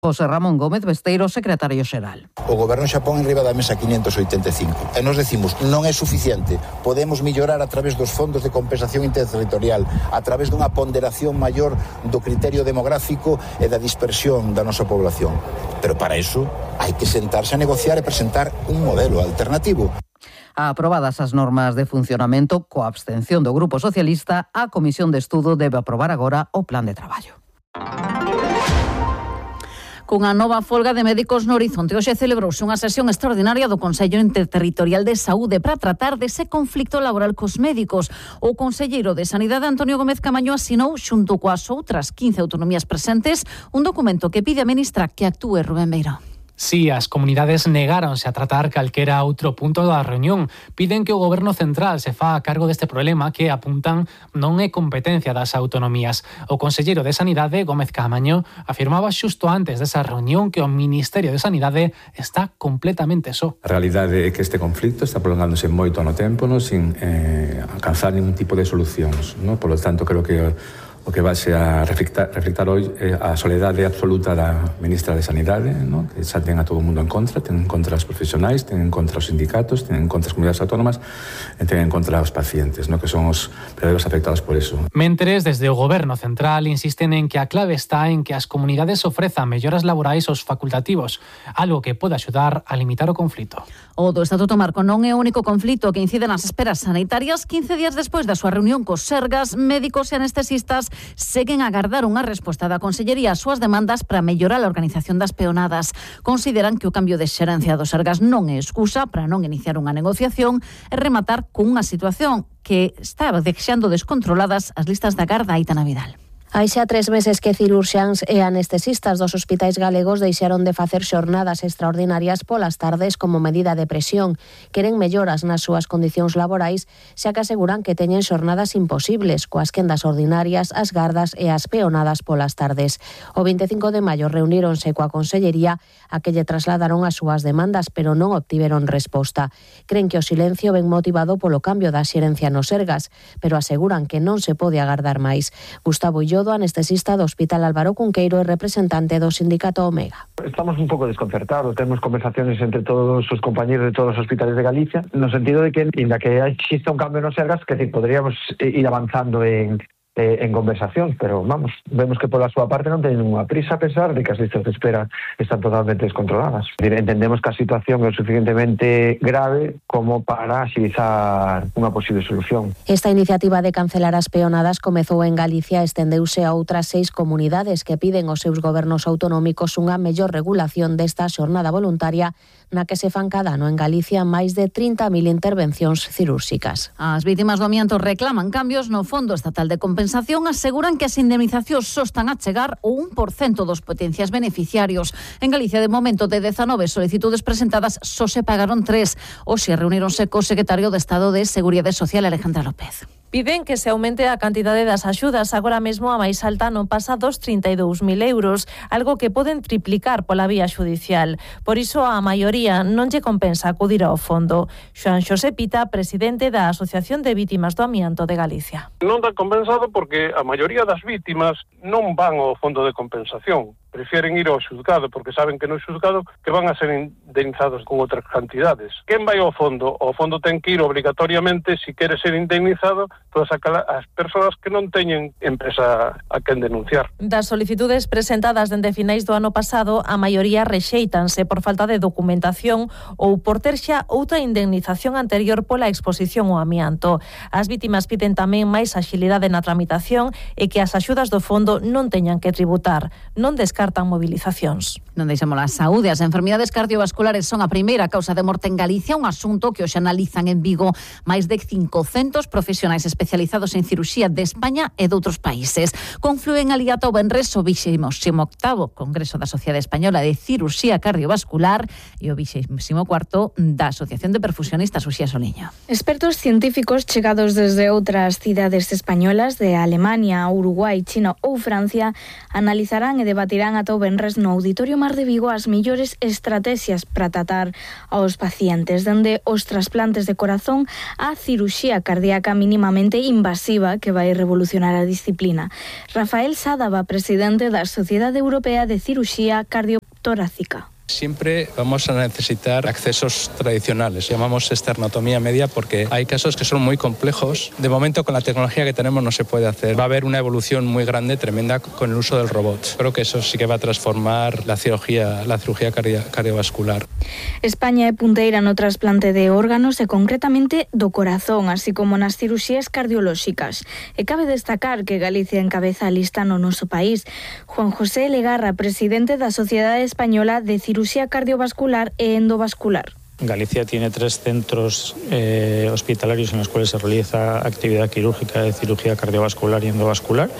José Ramón Gómez Besteiro, secretario xeral. O Goberno xa pon en riba da mesa 585 e nos decimos non é suficiente, podemos mellorar a través dos fondos de compensación interterritorial, a través dunha ponderación maior do criterio demográfico e da dispersión da nosa población. Pero para iso hai que sentarse a negociar e presentar un modelo alternativo. Aprobadas as normas de funcionamento coa abstención do Grupo Socialista, a Comisión de Estudo debe aprobar agora o plan de traballo. Cunha nova folga de médicos no horizonte, hoxe celebrouse unha sesión extraordinaria do Consello Interterritorial de Saúde para tratar dese conflicto laboral cos médicos. O conselleiro de Sanidade, Antonio Gómez Camaño, asinou, xunto coas outras 15 autonomías presentes, un documento que pide a ministra que actúe. Rubén Beiro. Sí, as comunidades negáronse a tratar calquera outro punto da reunión. Piden que o Goberno central se faga cargo deste problema que, apuntan, non é competencia das autonomías. O conselleiro de Sanidade, Gómez Camaño, afirmaba xusto antes desa reunión que o Ministerio de Sanidade está completamente só. A realidade é que este conflito está prolongándose moito no tempo, sin alcanzar ningún tipo de solucións. Por lo tanto, creo que o que vai a reflectar hoy é a soledade absoluta da ministra de Sanidade, que xa ten a todo o mundo en contra, ten en contra os profesionais, ten en contra os sindicatos, ten en contra as comunidades autónomas e ten en contra os pacientes, que son os verdadeiros afectados por iso. Mentres, desde o Goberno central insisten en que a clave está en que as comunidades ofrezan melloras laborais aos facultativos, algo que pode axudar a limitar o conflito. O do Estatuto Marco non é o único conflito que incide nas esperas sanitarias. 15 días despois da súa reunión cos sergas, médicos e anestesistas seguen a agardar unha resposta da Consellería ás súas demandas para mellorar a organización das peonadas. Consideran que o cambio de xerencia dos sergas non é excusa para non iniciar unha negociación e rematar cunha situación que está deixando descontroladas as listas da garda. Aitana Vidal. Hai xa 3 meses que cirurxiáns e anestesistas dos hospitais galegos deixaron de facer xornadas extraordinarias polas tardes como medida de presión. Queren melloras nas súas condicións laborais, xa que aseguran que teñen xornadas imposibles, coas quendas ordinarias, as gardas e as peonadas polas tardes. O 25 de maio reuníronse coa Consellería a que lle trasladaron as súas demandas, pero non obtiveron resposta. Cren que o silencio ven motivado polo cambio da xerencia nos sergas, pero aseguran que non se pode agardar máis. Gustavo Illodo, anestesista do Hospital Álvaro Cunqueiro e representante do sindicato Omega. Estamos un pouco desconcertados, temos conversaciones entre todos os compañeros de todos os hospitales de Galicia, no sentido de que, inda que exista un cambio nos sergas, que podríamos ir avanzando en conversación, pero vemos que pola súa parte non teñen unha prisa, a pesar de que as listas de espera están totalmente descontroladas. Entendemos que a situación é o suficientemente grave como para axilizar unha posible solución. Esta iniciativa de cancelar as peonadas comezou en Galicia e estendeuse a outras 6 comunidades que piden aos seus gobernos autonómicos unha mellor regulación desta xornada voluntaria na que se fan cada ano en Galicia máis de 30.000 intervencións cirúrxicas. As vítimas do amianto reclaman cambios no Fondo Estatal de Compensación, aseguran que as indemnizacións só están a chegar ao 1% dos potenciais beneficiarios. En Galicia, de momento, de 19 solicitudes presentadas, só se pagaron 3. Hoxe reuníronse co secretario de Estado de Seguridade Social, Alejandra López. Piden que se aumente a cantidade das axudas. Agora mesmo a máis alta non pasa dos 32.000 euros, algo que poden triplicar pola vía xudicial. Por iso a maioría non lle compensa acudir ao fondo. Xoan Xosé Pita, presidente da Asociación de Vítimas do Amianto de Galicia. Non dá compensado porque a maioría das vítimas non van ao fondo de compensación. Prefieren ir ao xuzgado porque saben que no xuzgado que van a ser indemnizados con outras cantidades. Quen vai ao fondo? O fondo ten que ir obrigatoriamente, se quere ser indemnizado, todas as persoas que non teñen empresa a quen denunciar. Das solicitudes presentadas dende finais do ano pasado, a maioría rexéitanse por falta de documentación ou por ter xa outra indemnización anterior pola exposición ao amianto. As vítimas piden tamén máis axilidade na tramitación e que as axudas do fondo non teñan que tributar. Non descartan movilizacións. Non deixemos a saúde. As enfermidades cardiovasculares son a primeira causa de morte en Galicia, un asunto que hoxe analizan en Vigo máis de 500 profesionais especializados en cirurxía de España e de outros países. Conflúen alí ata o venres o 28º Congreso da Sociedade Española de Cirurxía Cardiovascular e o 24º da Asociación de Perfusionistas Uxía Soliño. Expertos científicos chegados desde outras cidades españolas de Alemania, Uruguai, China ou Francia analizarán e debatirán debatirán ata o venres no Auditorio Mar de Vigo as mellores estrategias para tratar aos pacientes, dende os trasplantes de corazón á ciruxía cardíaca mínimamente invasiva que vai revolucionar a disciplina. Rafael Sádava, presidente da Sociedade Europea de Ciruxía Cardiotorácica. Siempre vamos a necesitar accesos tradicionales, llamamos esternotomía media porque hay casos que son muy complejos. De momento con la tecnología que tenemos no se puede hacer. Va a haber una evolución muy grande, tremenda con el uso del robot. Creo que eso sí que va a transformar la cirugía cardiovascular. España é punteira no trasplante de órganos e concretamente do corazón, así como nas ciruxías cardiolóxicas. E cabe destacar que Galicia encabeza a lista no noso país. Juan José Legarra, presidente da Sociedade Española de Cirugía Cardiovascular e Endovascular. Galicia tiene 3 centros hospitalarios en los cuales se realiza actividad quirúrgica de cirugía cardiovascular y endovascular.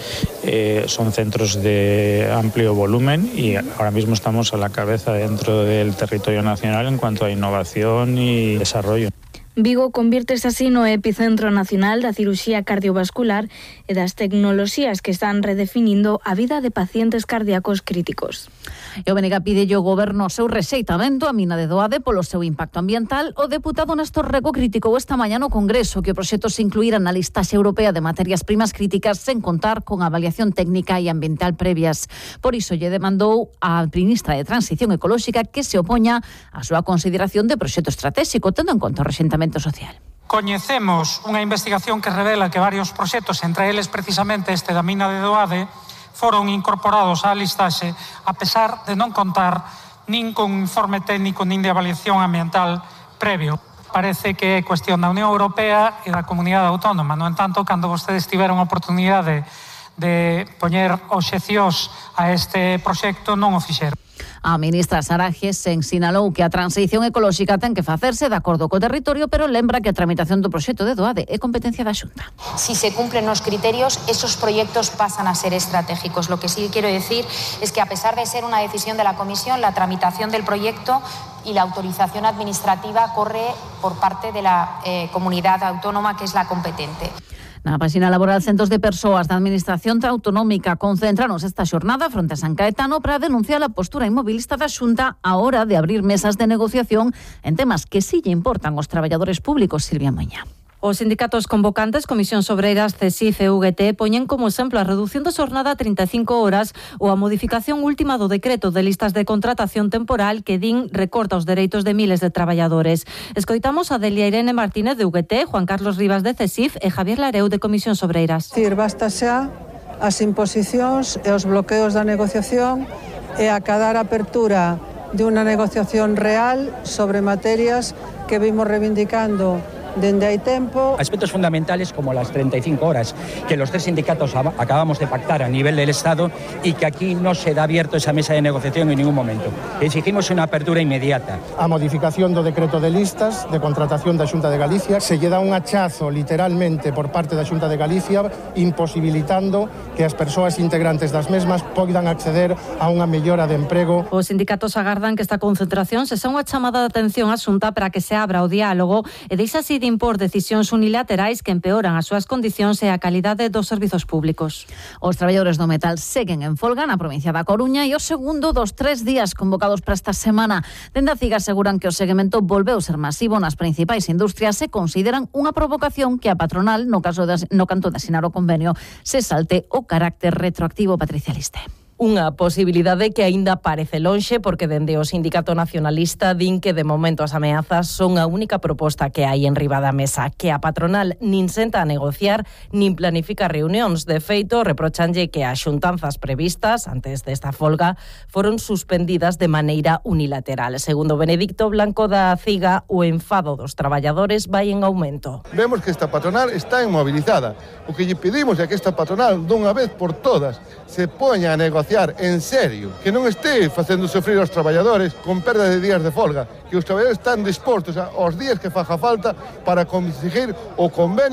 Son centros de amplio volumen y ahora mismo estamos a la cabeza dentro del territorio nacional en cuanto a innovación y desarrollo. Vigo convírtese así no epicentro nacional da ciruxía cardiovascular e das tecnoloxías que están redefinindo a vida de pacientes cardíacos críticos. E o Benega pide o goberno o seu rexeitamento a mina de Doade polo seu impacto ambiental. O deputado Néstor Rego criticou esta mañá no Congreso que o proxecto se incluíra na listaxe europea de materias primas críticas sen contar con avaliación técnica e ambiental previas. Por iso lle demandou á ministra de Transición Ecolóxica que se opoña á súa consideración de proxecto estratégico, tendo en conta o rexeitamento social. Coñecemos unha investigación que revela que varios proxectos, entre eles precisamente este da mina de Doade, foron incorporados á listaxe a pesar de non contar nin con informe técnico nin de avaliación ambiental previo. Parece que é cuestión da Unión Europea e da Comunidade Autónoma. No entanto, cando vostedes tiveron a oportunidade de poñer obxeccións a este proxecto, non o fixeron. A ministra Sarajes sinalou que a transición ecolóxica ten que facerse de acordo co territorio, pero lembra que a tramitación do proxecto de Doade é competencia da Xunta. Si se cumplen los criterios, esos proyectos pasan a ser estratégicos. Lo que sí quiero decir es que a pesar de ser una decisión de la Comisión, la tramitación del proyecto y la autorización administrativa corre por parte de la comunidad autónoma, que es la competente. Na páxina laboral, centos de persoas da Administración Autonómica concentráronse esta xornada fronte a San Caetano para denunciar a postura inmobilista da Xunta a hora de abrir mesas de negociación en temas que sí lle importan aos traballadores públicos. Silvia Moña. Os sindicatos convocantes, Comisións Obreiras, CESIF e UGT, poñen como exemplo a reducción da xornada a 35 horas ou a modificación última do decreto de listas de contratación temporal que din recorta os dereitos de miles de traballadores. Escoitamos a Delia Irene Martínez de UGT, Juan Carlos Rivas de CESIF e Javier Lareu de Comisións Obreiras. Basta xa as imposicións e os bloqueos da negociación e acadar a apertura de unha negociación real sobre materias que vimos reivindicando dende hai tempo. Aspectos fundamentales como las 35 horas que los 3 sindicatos acabamos de pactar a nivel del Estado y que aquí no se da abierto esa mesa de negociación en ningún momento. Exigimos una apertura inmediata. A modificación do decreto de listas de contratación da Xunta de Galicia se lle dá un hachazo literalmente por parte da Xunta de Galicia imposibilitando que as persoas integrantes das mesmas poidan acceder a unha mellora de emprego. Os sindicatos agardan que esta concentración se xa unha chamada de atención á Xunta para que se abra o diálogo e deixa así de impor decisións unilaterais que empeoran as súas condicións e a calidade dos servizos públicos. Os traballadores do metal seguen en folga na provincia da Coruña e o segundo dos 3 días convocados para esta semana. Dende a CIG aseguran que o seguimento volveu ser masivo nas principais industrias e consideran unha provocación que a patronal, no canto de asinar o convenio, se salte o carácter retroactivo. Patricia Liste. Unha posibilidade que aínda parece lonxe porque dende o Sindicato Nacionalista din que de momento as ameazas son a única proposta que hai en riba da mesa, que a patronal nin senta a negociar nin planifica reunións. De feito, reprochanlle que as xuntanzas previstas antes desta folga foron suspendidas de maneira unilateral. Segundo Benedicto Blanco da CIGA, o enfado dos traballadores vai en aumento. Vemos que esta patronal está inmobilizada. O que lle pedimos é que esta patronal dunha vez por todas se poña a negociar en serio, que non este facendo sofrir aos traballadores con perda de días de folga, que os traballadores están dispostos aos días que faja falta para conseguir o convenio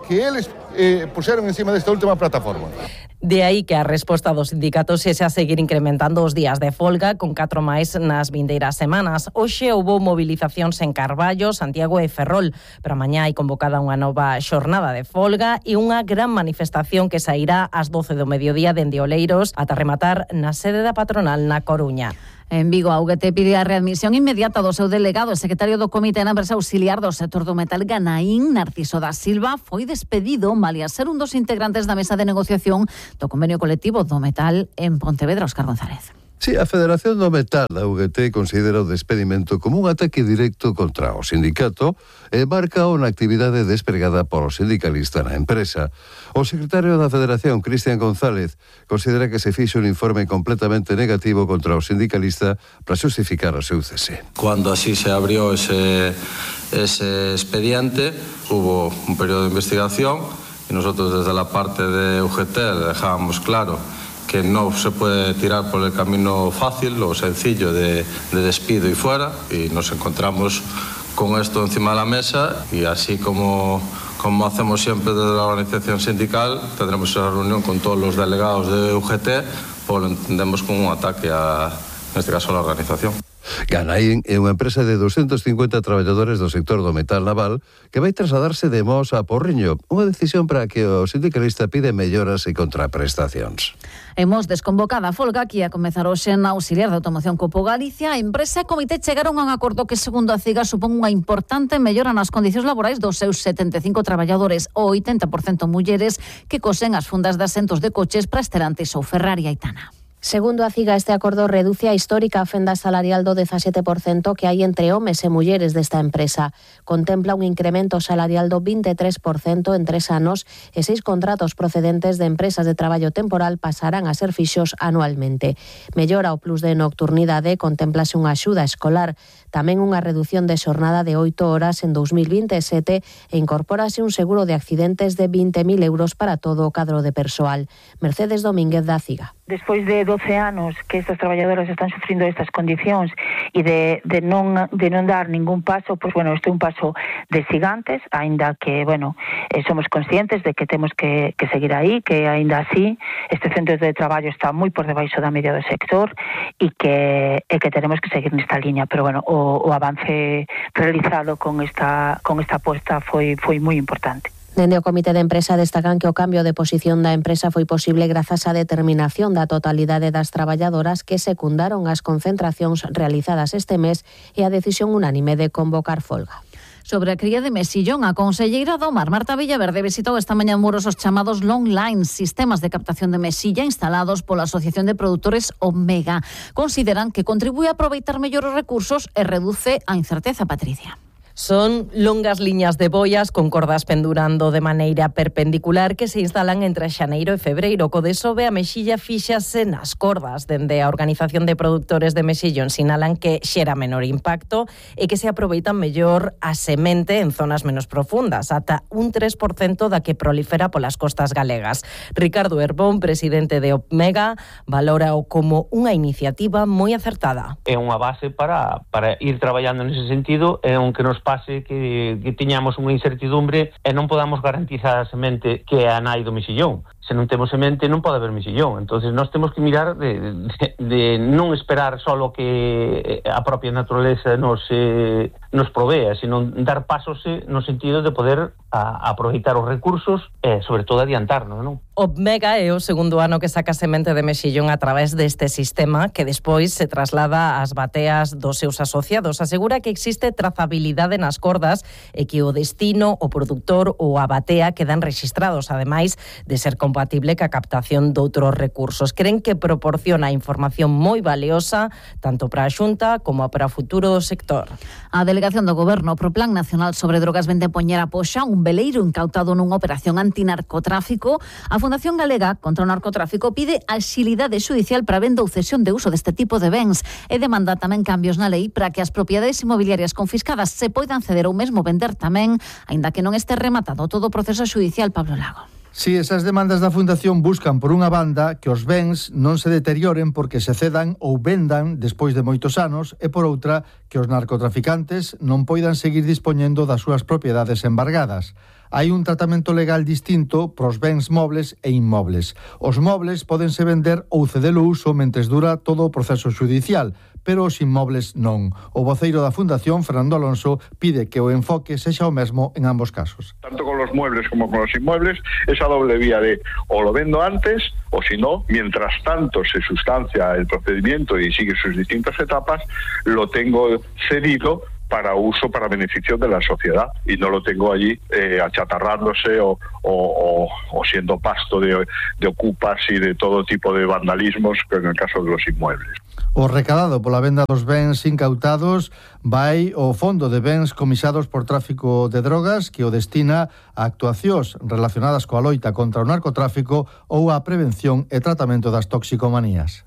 que eles puxeron encima desta última plataforma. De aí que a resposta dos sindicatos sexa seguir incrementando os días de folga con 4 máis nas vindeiras semanas. Hoxe houbo movilizacións en Carballo, Santiago e Ferrol. Para mañá hai convocada unha nova xornada de folga e unha gran manifestación que sairá ás 12 do mediodía dende Oleiros ata rematar na sede da patronal na Coruña. En Vigo, a UGT pide a readmisión inmediata do seu delegado e secretario do Comité na empresa auxiliar do sector do metal Ganaín, Narciso da Silva, foi despedido malia ser un dos integrantes da mesa de negociación do convenio colectivo do metal en Pontevedra. Óscar González. Sí, a Federación do Metal da UGT considera o despedimento como un ataque directo contra o sindicato e marca unha actividade despregada por o sindicalista na empresa. O secretario da Federación, Cristian González, considera que se fixo un informe completamente negativo contra o sindicalista para justificar o seu cese. Cuando así se abrió ese expediente, hubo un periodo de investigación y nosotros desde la parte de UGT dejábamos claro que no se puede tirar por el camino fácil o sencillo de despido y fuera, y nos encontramos con esto encima de la mesa y así como hacemos siempre desde la organización sindical, tendremos una reunión con todos los delegados de UGT, pues lo entendemos como un ataque en este caso a la organización. Ganaín é unha empresa de 250 traballadores do sector do metal naval que vai trasladarse de Mos a Porriño, unha decisión para que o sindicalista pide melloras e contraprestacións. Hemos desconvocada a folga que ia comezar hoxe na auxiliar de automoción Copo Galicia. A empresa e comité chegaron a un acordo que, segundo a CIGA, supón unha importante mellora nas condicións laborais dos seus 75 traballadores, o 80% mulleres, que cosen as fundas de asentos de coches para Stellantis ou Ferrari. Aitana. Segundo a CIGA, este acordo reduce a histórica fenda salarial do 17% que hai entre homes e mulleres desta empresa. Contempla un incremento salarial do 23% en 3 anos e 6 contratos procedentes de empresas de traballo temporal pasarán a ser fixos anualmente. Mellora o plus de nocturnidade, contemplase unha axuda escolar, tamén unha reducción de xornada de 8 horas en 2027 e incorpórase un seguro de accidentes de 20.000 euros para todo o cadro de persoal. Mercedes Domínguez da CIGA. Despois de 12 anos que estas traballadoras están sufrindo estas condicións e de non dar ningún paso, pois bueno, este é un paso de gigantes, aínda que, bueno, somos conscientes de que temos que seguir aí, que aínda así este centro de traballo está moi por debaixo da media do sector e que tenemos que seguir nesta liña, pero bueno, o avance realizado con esta aposta foi moi importante. Dende o Comité de Empresa destacan que o cambio de posición da empresa foi posible grazas á determinación da totalidade das traballadoras que secundaron as concentracións realizadas este mes e a decisión unánime de convocar folga. Sobre a cría de mexillón, a conselleira do Mar, Marta Villaverde, visitou esta mañá en Muros os chamados long lines, sistemas de captación de mexilla instalados pola Asociación de Produtores Omega. Consideran que contribúe a aproveitar mellor os recursos e reduce a incerteza. Patricia. Son longas liñas de boias con cordas pendurando de maneira perpendicular que se instalan entre xaneiro e febreiro. Co desove a mexilla fíxase nas cordas. Dende a Organización de Produtores de Mexillón sinalan que xera menor impacto e que se aproveitan mellor a semente en zonas menos profundas, ata un 3% da que prolifera polas costas galegas. Ricardo Herbón, presidente de Omega, valora-o como unha iniciativa moi acertada. É unha base para ir traballando nese sentido, é un que nos pase que tiñamos unha incertidumbre e non podamos garantizar a semente que é a nai do mexillón. Se non temos semente non pode haber mexillón. Entonces nós temos que mirar de non esperar solo que a propia naturaleza nos provea, sino dar pasos no sentido de poder aproveitar os recursos e sobre todo adiantarnos, non? Omega é o segundo ano que saca semente de mexillón a través deste sistema que despois se traslada ás bateas dos seus asociados. Asegura que existe trazabilidade nas cordas e que o destino, o produtor ou a batea quedan rexistrados, ademais de ser compatible ca captación doutros recursos. Creen que proporciona información moi valiosa tanto para a Xunta como para o futuro do sector. A delegación do Goberno pro Plan Nacional sobre Drogas vende poñer a poxa un veleiro incautado nunha operación antinarcotráfico. A Fundación Galega contra o Narcotráfico pide axilidade xudicial para a venda ou cesión de uso deste tipo de bens e demanda tamén cambios na lei para que as propiedades inmobiliarias confiscadas se poidan ceder ou mesmo vender tamén, aínda que non este rematado todo o proceso xudicial. Pablo Lago. Si esas demandas da Fundación buscan, por unha banda, que os bens non se deterioren porque se cedan ou vendan despois de moitos anos e, por outra, que os narcotraficantes non poidan seguir dispoñendo das súas propiedades embargadas. Hai un tratamento legal distinto pros bens mobles e inmobles. Os mobles pódense vender ou ceder o uso mentres dura todo o proceso xudicial, pero os inmobles non. O voceiro da Fundación, Fernando Alonso, pide que o enfoque sexa o mesmo en ambos casos. Tanto con los muebles como con los inmuebles, esa doble vía de o lo vendo antes o si no, mientras tanto se sustancia el procedimiento y sigue sus distintas etapas, lo tengo cedido para uso, para beneficio de la sociedad y no lo tengo allí achatarrándose o siendo pasto de ocupas y de todo tipo de vandalismos en el caso de los inmuebles. O recadado pola venda dos bens incautados vai ao Fondo de Bens Comisados por Tráfico de Drogas, que o destina a actuacións relacionadas coa loita contra o narcotráfico ou a prevención e tratamento das toxicomanías.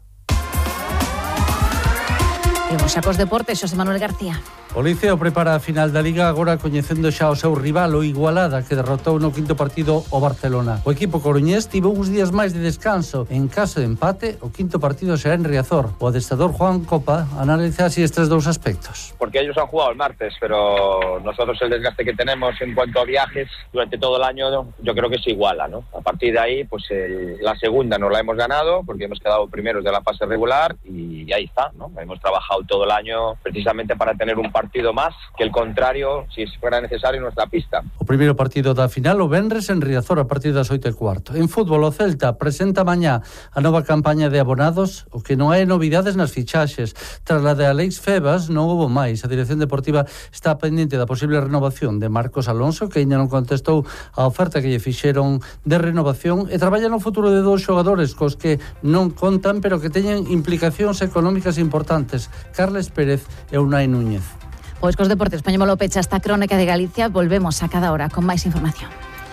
Imos xa cos deportes, Xosé Manuel García. O Liceo prepara a final da Liga agora coñecendo xa o seu rival, o Igualada, que derrotou no quinto partido o Barcelona. O equipo coruñés tivo uns días máis de descanso. En caso de empate, o quinto partido será en Riazor. O adestrador Juan Copa analiza así estes dous aspectos. Porque ellos han jugado el martes, pero nosotros el desgaste que tenemos en cuanto a viajes durante todo el año, yo creo que se iguala, ¿no? A partir de ahí, pues la segunda nos la hemos ganado porque hemos quedado primeros de la fase regular y ahí está, ¿no? Hemos trabajado todo el año precisamente para tener un partido más que el contrario, si fuera necesario, en nuestra pista. O primeiro partido da final o venres en Riazor a partir das 8:15. En fútbol, o Celta presenta mañá a nova campaña de abonados, o que non hai novidades nas fichaxes. Tras la de Alex Febas non houbo máis. A dirección deportiva está pendente da posible renovación de Marcos Alonso, que ainda non contestou a oferta que lle fixeron de renovación, e traballa no futuro de dous xogadores cos que non contan, pero que teñen implicacións económicas importantes: Carles Pérez e Unai Núñez. Pois cos deportes poñémolo pecha esta crónica de Galicia. Volvemos a cada hora con máis información.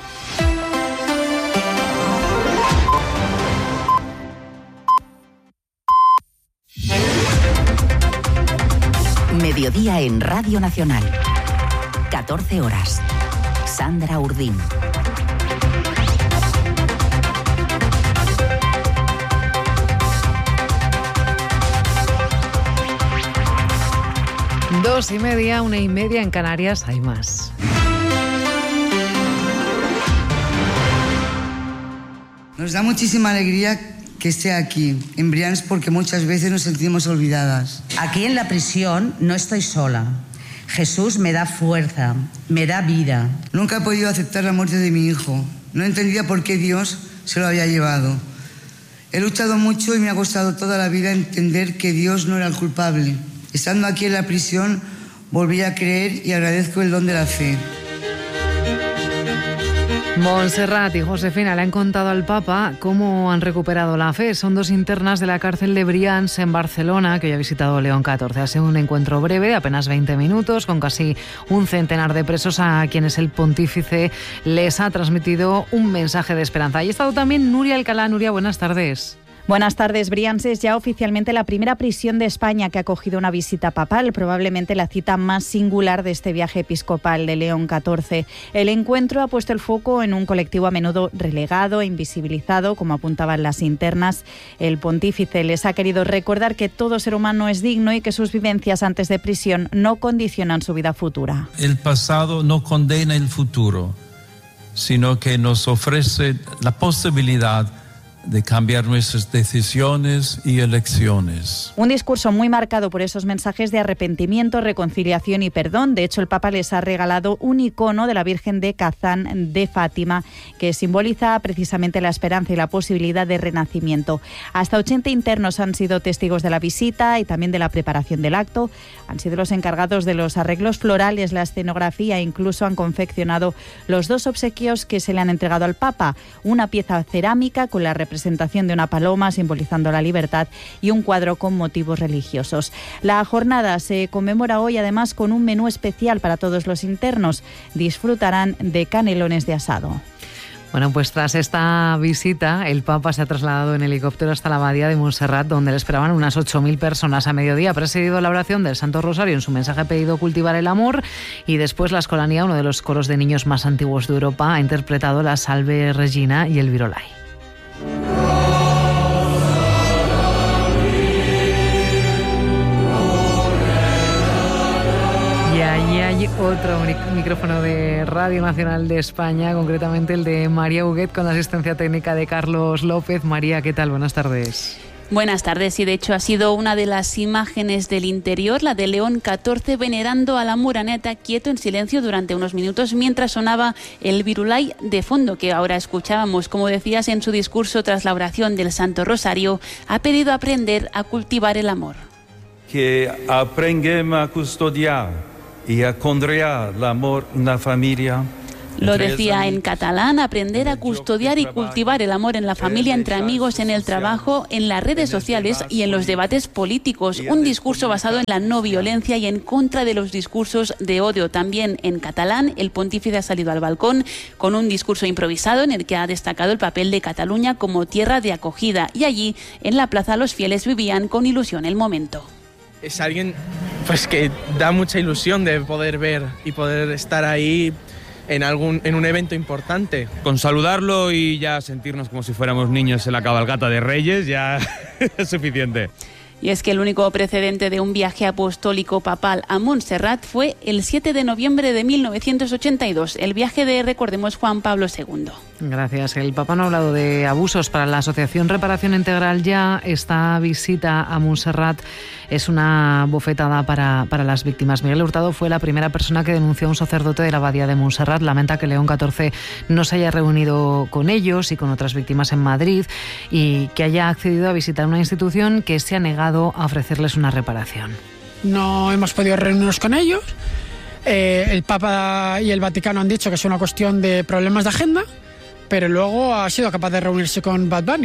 Mediodía en Radio Nacional. 14 horas. Sandra Urdín. Dos y media, 1:30 en Canarias, hay más. Nos da muchísima alegría que esté aquí, en Brians, porque muchas veces nos sentimos olvidadas. Aquí en la prisión no estoy sola. Jesús me da fuerza, me da vida. Nunca he podido aceptar la muerte de mi hijo. No entendía por qué Dios se lo había llevado. He luchado mucho y me ha costado toda la vida entender que Dios no era el culpable. Estando aquí en la prisión, volví a creer y agradezco el don de la fe. Montserrat y Josefina le han contado al Papa cómo han recuperado la fe. Son dos internas de la cárcel de Brians en Barcelona que hoy ha visitado León XIV. Ha sido un encuentro breve de apenas 20 minutos con casi un centenar de presos a quienes el pontífice les ha transmitido un mensaje de esperanza. Y ha estado también Nuria Alcalá. Nuria, buenas tardes. Buenas tardes. Brians es ya oficialmente la primera prisión de España que ha acogido una visita papal, probablemente la cita más singular de este viaje episcopal de León XIV. El encuentro ha puesto el foco en un colectivo a menudo relegado e invisibilizado, como apuntaban las internas. El pontífice les ha querido recordar que todo ser humano es digno y que sus vivencias antes de prisión no condicionan su vida futura. El pasado no condena el futuro, sino que nos ofrece la posibilidad de cambiar nuestras decisiones y elecciones. Un discurso muy marcado por esos mensajes de arrepentimiento, reconciliación y perdón. De hecho, el Papa les ha regalado un icono de la Virgen de Kazán de Fátima que simboliza precisamente la esperanza y la posibilidad de renacimiento. Hasta 80 internos han sido testigos de la visita y también de la preparación del acto. Han sido los encargados de los arreglos florales, la escenografía e incluso han confeccionado los dos obsequios que se le han entregado al Papa. Una pieza cerámica con la representación de una paloma simbolizando la libertad y un cuadro con motivos religiosos. La jornada se conmemora hoy además con un menú especial para todos los internos. Disfrutarán de canelones de asado. Bueno, pues tras esta visita, el Papa se ha trasladado en helicóptero hasta la abadía de Montserrat, donde le esperaban unas 8.000 personas a mediodía. Ha presidido la oración del Santo Rosario. En su mensaje ha pedido cultivar el amor y después la Escolanía, uno de los coros de niños más antiguos de Europa, ha interpretado la Salve Regina y el Virolai. Y Allí hay otro micrófono de Radio Nacional de España, concretamente el de María Huguet, con la asistencia técnica de Carlos López. María, ¿qué tal? Buenas tardes. Buenas tardes, y de hecho ha sido una de las imágenes del interior, la de León XIV venerando a la Moreneta quieto en silencio durante unos minutos mientras sonaba el virulai de fondo que ahora escuchábamos. Como decías, en su discurso tras la oración del Santo Rosario, ha pedido aprender a cultivar el amor. Que aprenguem a custodiar y a conrear l'amor en la familia. Lo decía en catalán: aprender a custodiar y cultivar el amor en la familia, entre amigos, en el trabajo, en las redes sociales y en los debates políticos. Un discurso basado en la no violencia y en contra de los discursos de odio. También en catalán, el pontífice ha salido al balcón con un discurso improvisado en el que ha destacado el papel de Cataluña como tierra de acogida. Y allí, en la plaza, los fieles vivían con ilusión el momento. Es alguien pues que da mucha ilusión de poder ver y poder estar ahí en un evento importante. Con saludarlo y ya sentirnos como si fuéramos niños en la cabalgata de Reyes ya es suficiente. Y es que el único precedente de un viaje apostólico papal a Montserrat fue el 7 de noviembre de 1982, el viaje de, recordemos, Juan Pablo II. Gracias. El Papa no ha hablado de abusos. Para la Asociación Reparación Integral ya esta visita a Montserrat es una bofetada para las víctimas. Miguel Hurtado fue la primera persona que denunció a un sacerdote de la abadía de Montserrat. Lamenta que León XIV no se haya reunido con ellos y con otras víctimas en Madrid y que haya accedido a visitar una institución que se ha negado a ofrecerles una reparación. No hemos podido reunirnos con ellos. El Papa y el Vaticano han dicho que es una cuestión de problemas de agenda, pero luego ha sido capaz de reunirse con Bad Bunny.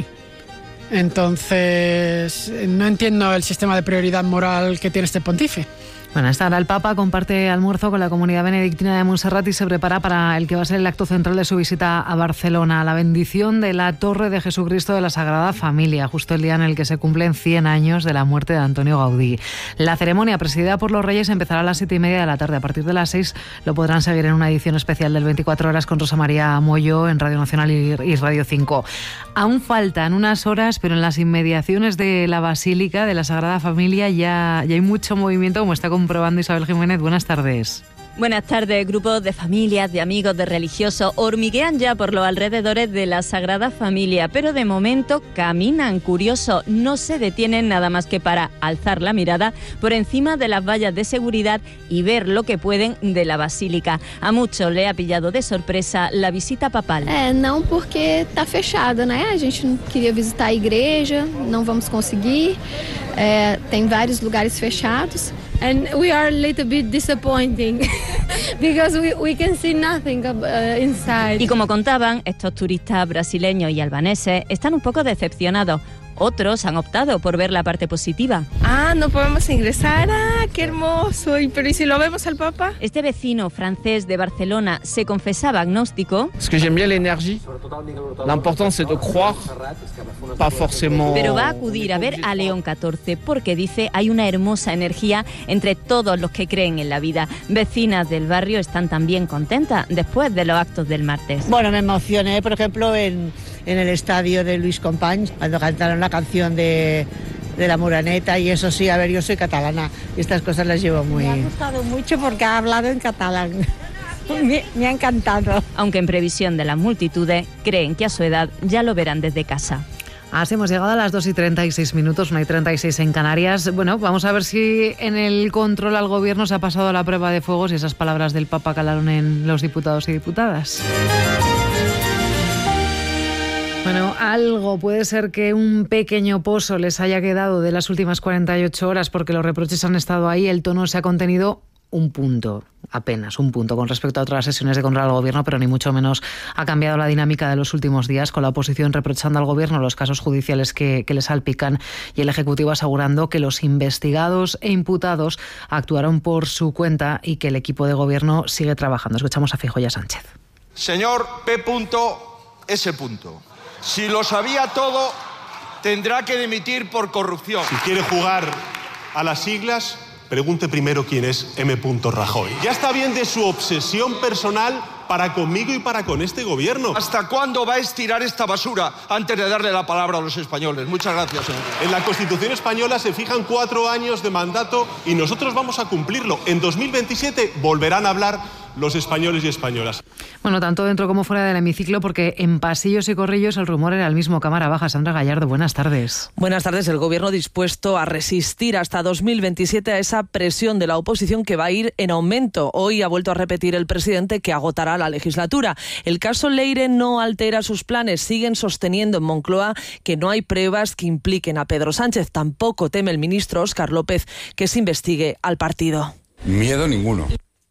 Entonces, no entiendo el sistema de prioridad moral que tiene este pontífice. Bueno, hasta ahora el Papa comparte almuerzo con la comunidad benedictina de Montserrat y se prepara para el que va a ser el acto central de su visita a Barcelona, la bendición de la Torre de Jesucristo de la Sagrada Familia, justo el día en el que se cumplen 100 años de la muerte de Antonio Gaudí. La ceremonia, presidida por los Reyes, empezará a las 7:30 de la tarde. A partir de las 6 lo podrán seguir en una edición especial del 24 horas con Rosa María Moyo en Radio Nacional y Radio 5. Aún faltan unas horas, pero en las inmediaciones de la Basílica de la Sagrada Familia ya hay mucho movimiento, como está comprobando Isabel Jiménez. Buenas tardes. Buenas tardes. Grupos de familias, de amigos, de religiosos hormiguean ya por los alrededores de la Sagrada Familia, pero de momento caminan curiosos, no se detienen nada más que para alzar la mirada por encima de las vallas de seguridad y ver lo que pueden de la Basílica. A muchos le ha pillado de sorpresa la visita papal. Não porque está fechada, né? A gente não queria visitar a igreja, não vamos conseguir. Tem vários lugares fechados. And we are a little bit disappointing because we can see nothing inside. Y como contaban, estos turistas brasileños y albaneses están un poco decepcionados. Otros han optado por ver la parte positiva. No podemos ingresar. Qué hermoso. Pero ¿y si lo vemos al Papa? Este vecino francés de Barcelona se confesaba agnóstico. Es que j'aime bien l'énergie. L'important c'est de croire, pas forcément. Pero va a acudir a ver a León XIV porque dice hay una hermosa energía entre todos los que creen en la vida. Vecinas del barrio están también contentas después de los actos del martes. Bueno, me emocioné, por ejemplo, en el estadio de Luis Companys, cuando cantaron la canción de la Moreneta, y eso sí, a ver, yo soy catalana y estas cosas las llevo muy... Me ha gustado mucho porque ha hablado en catalán. Me ha encantado. Aunque en previsión de las multitudes, creen que a su edad ya lo verán desde casa. Así hemos llegado a las 2:36, 1:36 en Canarias. Bueno, vamos a ver si en el control al gobierno se ha pasado la prueba de fuego, si esas palabras del Papa calaron en los diputados y diputadas. Bueno, algo puede ser que un pequeño pozo les haya quedado de las últimas 48 horas porque los reproches han estado ahí, el tono se ha contenido un punto, apenas un punto con respecto a otras sesiones de control al gobierno, pero ni mucho menos ha cambiado la dinámica de los últimos días, con la oposición reprochando al gobierno los casos judiciales que le salpican y el Ejecutivo asegurando que los investigados e imputados actuaron por su cuenta y que el equipo de gobierno sigue trabajando. Escuchamos a Feijóo y a Sánchez. Señor P.S. Si lo sabía todo, tendrá que dimitir por corrupción. Si quiere jugar a las siglas, pregunte primero quién es M. Rajoy. Ya está bien de su obsesión personal para conmigo y para con este gobierno. ¿Hasta cuándo va a estirar esta basura antes de darle la palabra a los españoles? Muchas gracias, señor. En la Constitución española se fijan 4 años de mandato y nosotros vamos a cumplirlo. En 2027 volverán a hablar los españoles y españolas. Bueno, tanto dentro como fuera del hemiciclo, porque en pasillos y corrillos el rumor era el mismo. Cámara baja. Sandra Gallardo, buenas tardes. Buenas tardes. El Gobierno dispuesto a resistir hasta 2027 a esa presión de la oposición que va a ir en aumento. Hoy ha vuelto a repetir el presidente que agotará la legislatura. El caso Leire no altera sus planes. Siguen sosteniendo en Moncloa que no hay pruebas que impliquen a Pedro Sánchez. Tampoco teme el ministro Óscar López que se investigue al partido. Miedo ninguno.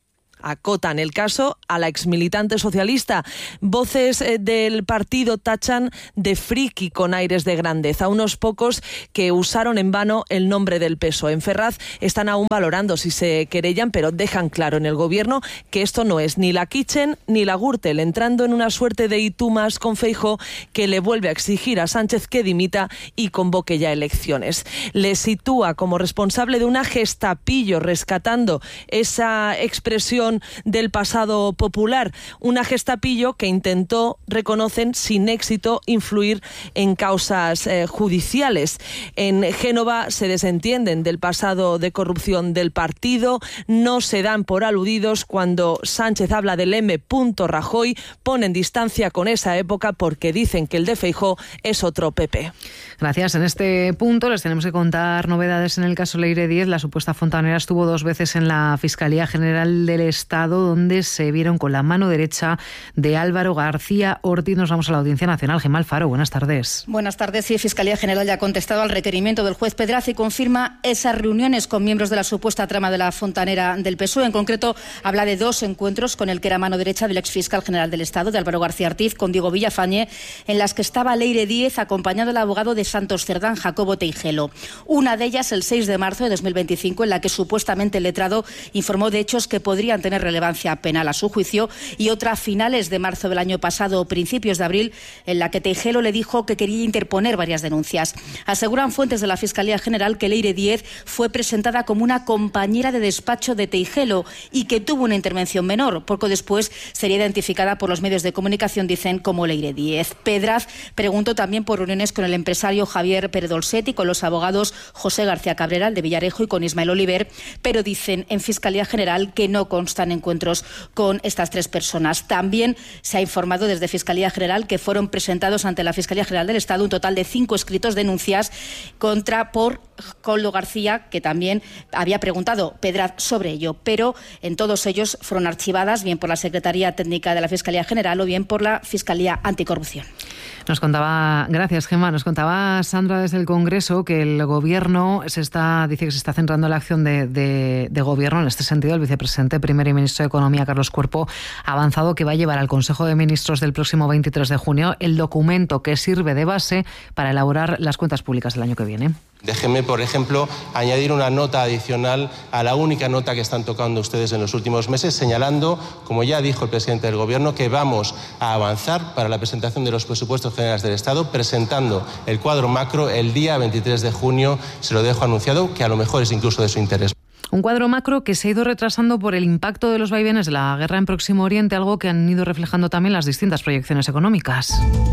Acotan el caso a la exmilitante socialista. Voces del partido tachan de friki con aires de grandeza. Unos pocos que usaron en vano el nombre del PSOE. En Ferraz están aún valorando si se querellan, pero dejan claro en el gobierno que esto no es ni la Kitchen ni la Gürtel, entrando en una suerte de y tú más con Feijóo, que le vuelve a exigir a Sánchez que dimita y convoque ya elecciones. Le sitúa como responsable de una gestapillo, rescatando esa expresión del pasado popular, una gestapillo que intentó, reconocen, sin éxito, influir en causas judiciales. En Génova se desentienden del pasado de corrupción del partido, no se dan por aludidos cuando Sánchez habla del M. Rajoy, ponen distancia con esa época porque dicen que el de Feijóo es otro PP. Gracias. En este punto les tenemos que contar novedades en el caso Leire Díez. La supuesta fontanera estuvo 2 veces en la Fiscalía General del Estado, donde se vieron con la mano derecha de Álvaro García Ortiz. Nos vamos a la Audiencia Nacional. Gemma Alfaro, buenas tardes. Buenas tardes. Sí, Fiscalía General ya ha contestado al requerimiento del juez Pedraz y confirma esas reuniones con miembros de la supuesta trama de la fontanera del PSOE. En concreto, habla de 2 encuentros con el que era mano derecha del exfiscal general del Estado, de Álvaro García Ortiz, con Diego Villafañe, en las que estaba Leire Díez acompañado del abogado de Santos Cerdán, Jacobo Teijelo. Una de ellas el 6 de marzo de 2025, en la que supuestamente el letrado informó de hechos que podrían tener relevancia penal a su juicio, y otra a finales de marzo del año pasado o principios de abril, en la que Teijelo le dijo que quería interponer varias denuncias. Aseguran fuentes de la Fiscalía General que Leire Díez fue presentada como una compañera de despacho de Teijelo y que tuvo una intervención menor. Poco después sería identificada por los medios de comunicación, dicen, como Leire Díez. Pedraz preguntó también por reuniones con el empresario Javier Pérez Dolcet y con los abogados José García Cabrera, el de Villarejo, y con Ismael Oliver, pero dicen en Fiscalía General que no constan encuentros con estas 3 personas. También se ha informado desde Fiscalía General que fueron presentados ante la Fiscalía General del Estado un total de 5 escritos denuncias por Coldo García, que también había preguntado Pedraz sobre ello, pero en todos ellos fueron archivadas bien por la Secretaría Técnica de la Fiscalía General o bien por la Fiscalía Anticorrupción. Nos contaba, gracias Gemma, nos contaba Sandra desde el Congreso que el Gobierno dice que se está centrando en la acción de Gobierno. En este sentido, el vicepresidente primer y ministro de Economía, Carlos Cuerpo, ha avanzado que va a llevar al Consejo de Ministros del próximo 23 de junio el documento que sirve de base para elaborar las cuentas públicas del año que viene. Déjenme, por ejemplo, añadir una nota adicional a la única nota que están tocando ustedes en los últimos meses, señalando, como ya dijo el presidente del Gobierno, que vamos a avanzar para la presentación de los presupuestos generales del Estado, presentando el cuadro macro el día 23 de junio. Se lo dejo anunciado, que a lo mejor es incluso de su interés. Un cuadro macro que se ha ido retrasando por el impacto de los vaivenes de la guerra en Próximo Oriente, algo que han ido reflejando también las distintas proyecciones económicas.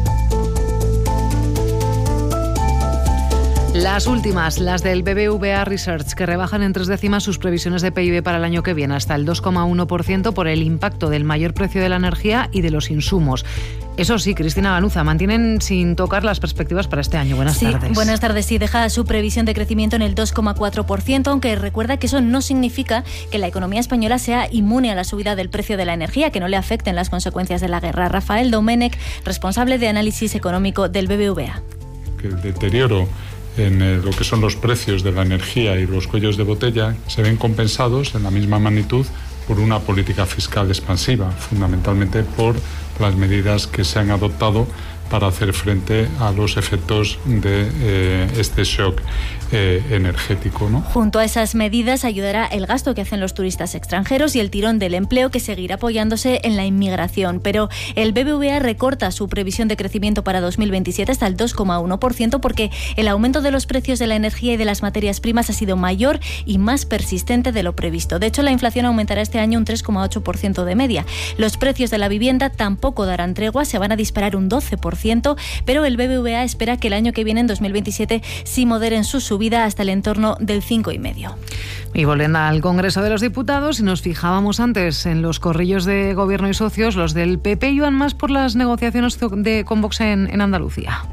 Las últimas, las del BBVA Research, que rebajan en 3 décimas sus previsiones de PIB para el año que viene, hasta el 2,1% por el impacto del mayor precio de la energía y de los insumos. Eso sí, Cristina Ganuza, mantienen sin tocar las perspectivas para este año. Buenas tardes. Buenas tardes. Sí, deja su previsión de crecimiento en el 2,4%, aunque recuerda que eso no significa que la economía española sea inmune a la subida del precio de la energía, que no le afecten las consecuencias de la guerra. Rafael Domènech, responsable de análisis económico del BBVA. Que el deterioro en lo que son los precios de la energía y los cuellos de botella se ven compensados en la misma magnitud por una política fiscal expansiva, fundamentalmente por las medidas que se han adoptado para hacer frente a los efectos de este shock. energético, ¿no? Junto a esas medidas ayudará el gasto que hacen los turistas extranjeros y el tirón del empleo, que seguirá apoyándose en la inmigración. Pero el BBVA recorta su previsión de crecimiento para 2027 hasta el 2,1% porque el aumento de los precios de la energía y de las materias primas ha sido mayor y más persistente de lo previsto. De hecho, la inflación aumentará este año un 3,8% de media. Los precios de la vivienda tampoco darán tregua, se van a disparar un 12%, pero el BBVA espera que el año que viene, en 2027, sí moderen su subida hasta el entorno del 5,5%. Y volviendo al Congreso de los Diputados, si nos fijábamos antes en los corrillos de Gobierno y socios, los del PP iban más por las negociaciones con Vox en Andalucía.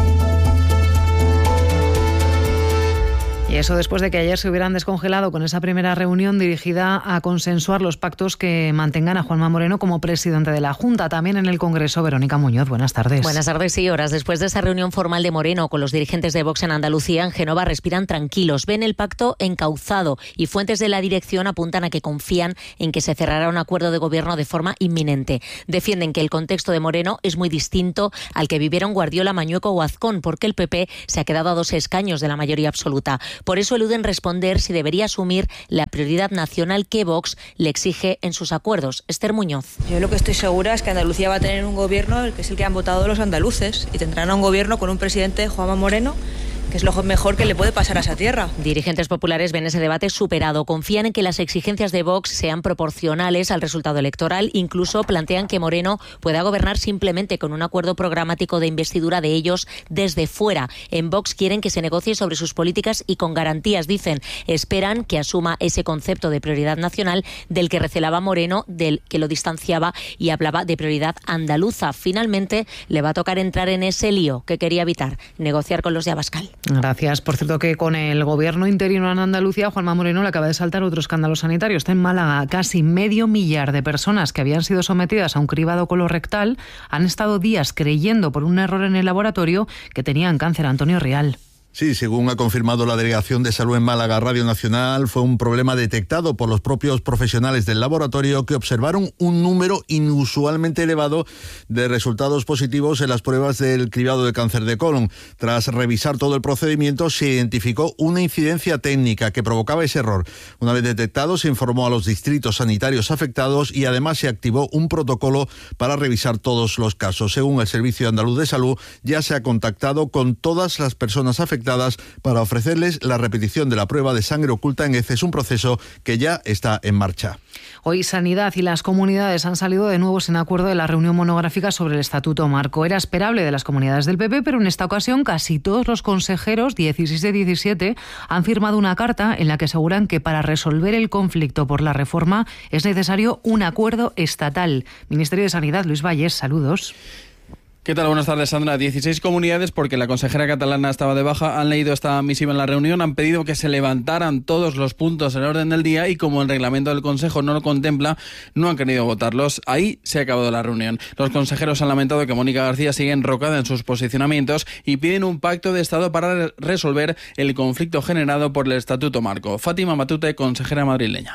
Y eso después de que ayer se hubieran descongelado con esa primera reunión dirigida a consensuar los pactos que mantengan a Juanma Moreno como presidente de la Junta. También en el Congreso, Verónica Muñoz, buenas tardes. Buenas tardes, sí. Horas después de esa reunión formal de Moreno con los dirigentes de Vox en Andalucía, en Génova respiran tranquilos. Ven el pacto encauzado y fuentes de la dirección apuntan a que confían en que se cerrará un acuerdo de gobierno de forma inminente. Defienden que el contexto de Moreno es muy distinto al que vivieron Guardiola, Mañueco o Azcón, porque el PP se ha quedado a 2 escaños de la mayoría absoluta. Por eso eluden responder si debería asumir la prioridad nacional que Vox le exige en sus acuerdos. Esther Muñoz. Yo lo que estoy segura es que Andalucía va a tener un gobierno que es el que han votado los andaluces, y tendrán un gobierno con un presidente, Juanma Moreno, que es lo mejor que le puede pasar a esa tierra. Dirigentes populares ven ese debate superado. Confían en que las exigencias de Vox sean proporcionales al resultado electoral. Incluso plantean que Moreno pueda gobernar simplemente con un acuerdo programático de investidura de ellos desde fuera. En Vox quieren que se negocie sobre sus políticas y con garantías, dicen. Esperan que asuma ese concepto de prioridad nacional del que recelaba Moreno, del que lo distanciaba y hablaba de prioridad andaluza. Finalmente le va a tocar entrar en ese lío que quería evitar, negociar con los de Abascal. Gracias. Por cierto, que con el gobierno interino en Andalucía, Juanma Moreno le acaba de saltar otro escándalo sanitario. Está en Málaga. Casi 500.000 de personas que habían sido sometidas a un cribado colorectal han estado días creyendo por un error en el laboratorio que tenían cáncer. Antonio Rial. Sí, según ha confirmado la Delegación de Salud en Málaga Radio Nacional, fue un problema detectado por los propios profesionales del laboratorio que observaron un número inusualmente elevado de resultados positivos en las pruebas del cribado de cáncer de colon. Tras revisar todo el procedimiento, se identificó una incidencia técnica que provocaba ese error. Una vez detectado, se informó a los distritos sanitarios afectados y además se activó un protocolo para revisar todos los casos. Según el Servicio Andaluz de Salud, ya se ha contactado con todas las personas afectadas para ofrecerles la repetición de la prueba de sangre oculta en heces, un proceso que ya está en marcha. Hoy Sanidad y las comunidades han salido de nuevo sin acuerdo de la reunión monográfica sobre el Estatuto Marco. Era esperable de las comunidades del PP, pero en esta ocasión casi todos los consejeros, 16 de 17, han firmado una carta en la que aseguran que para resolver el conflicto por la reforma es necesario un acuerdo estatal. Ministerio de Sanidad, Luis Valles, saludos. ¿Qué tal? Buenas tardes, Sandra. 16 comunidades, porque la consejera catalana estaba de baja, han leído esta misiva en la reunión, han pedido que se levantaran todos los puntos en orden del día y como el reglamento del Consejo no lo contempla, no han querido votarlos. Ahí se ha acabado la reunión. Los consejeros han lamentado que Mónica García sigue enrocada en sus posicionamientos y piden un pacto de Estado para resolver el conflicto generado por el Estatuto Marco. Fátima Matute, consejera madrileña.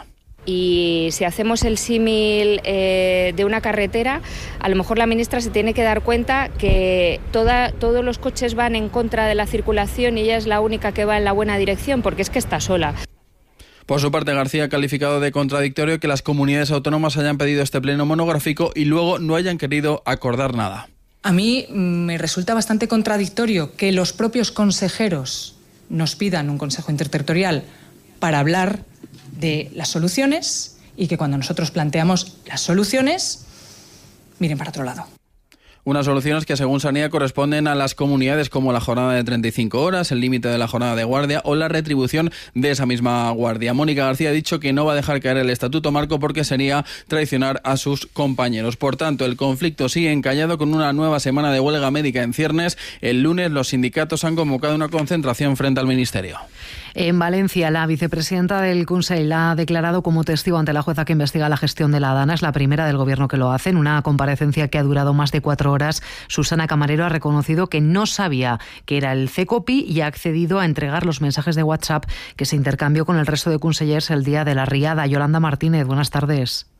Y si hacemos el símil de una carretera, a lo mejor la ministra se tiene que dar cuenta que todos los coches van en contra de la circulación y ella es la única que va en la buena dirección, porque es que está sola. Por su parte, García ha calificado de contradictorio que las comunidades autónomas hayan pedido este pleno monográfico y luego no hayan querido acordar nada. A mí me resulta bastante contradictorio que los propios consejeros nos pidan un consejo interterritorial para hablar de las soluciones y que cuando nosotros planteamos las soluciones miren para otro lado. Unas soluciones que según Sanidad corresponden a las comunidades como la jornada de 35 horas, el límite de la jornada de guardia o la retribución de esa misma guardia. Mónica García ha dicho que no va a dejar caer el Estatuto Marco porque sería traicionar a sus compañeros. Por tanto, el conflicto sigue encallado con una nueva semana de huelga médica en ciernes. El lunes los sindicatos han convocado una concentración frente al Ministerio. En Valencia, la vicepresidenta del Consell ha declarado como testigo ante la jueza que investiga la gestión de la Dana. Es la primera del Gobierno que lo hace. En una comparecencia que ha durado más de 4 horas, Susana Camarero ha reconocido que no sabía que era el CECOPI y ha accedido a entregar los mensajes de WhatsApp que se intercambió con el resto de consellers el día de la riada. Yolanda Martínez, buenas tardes.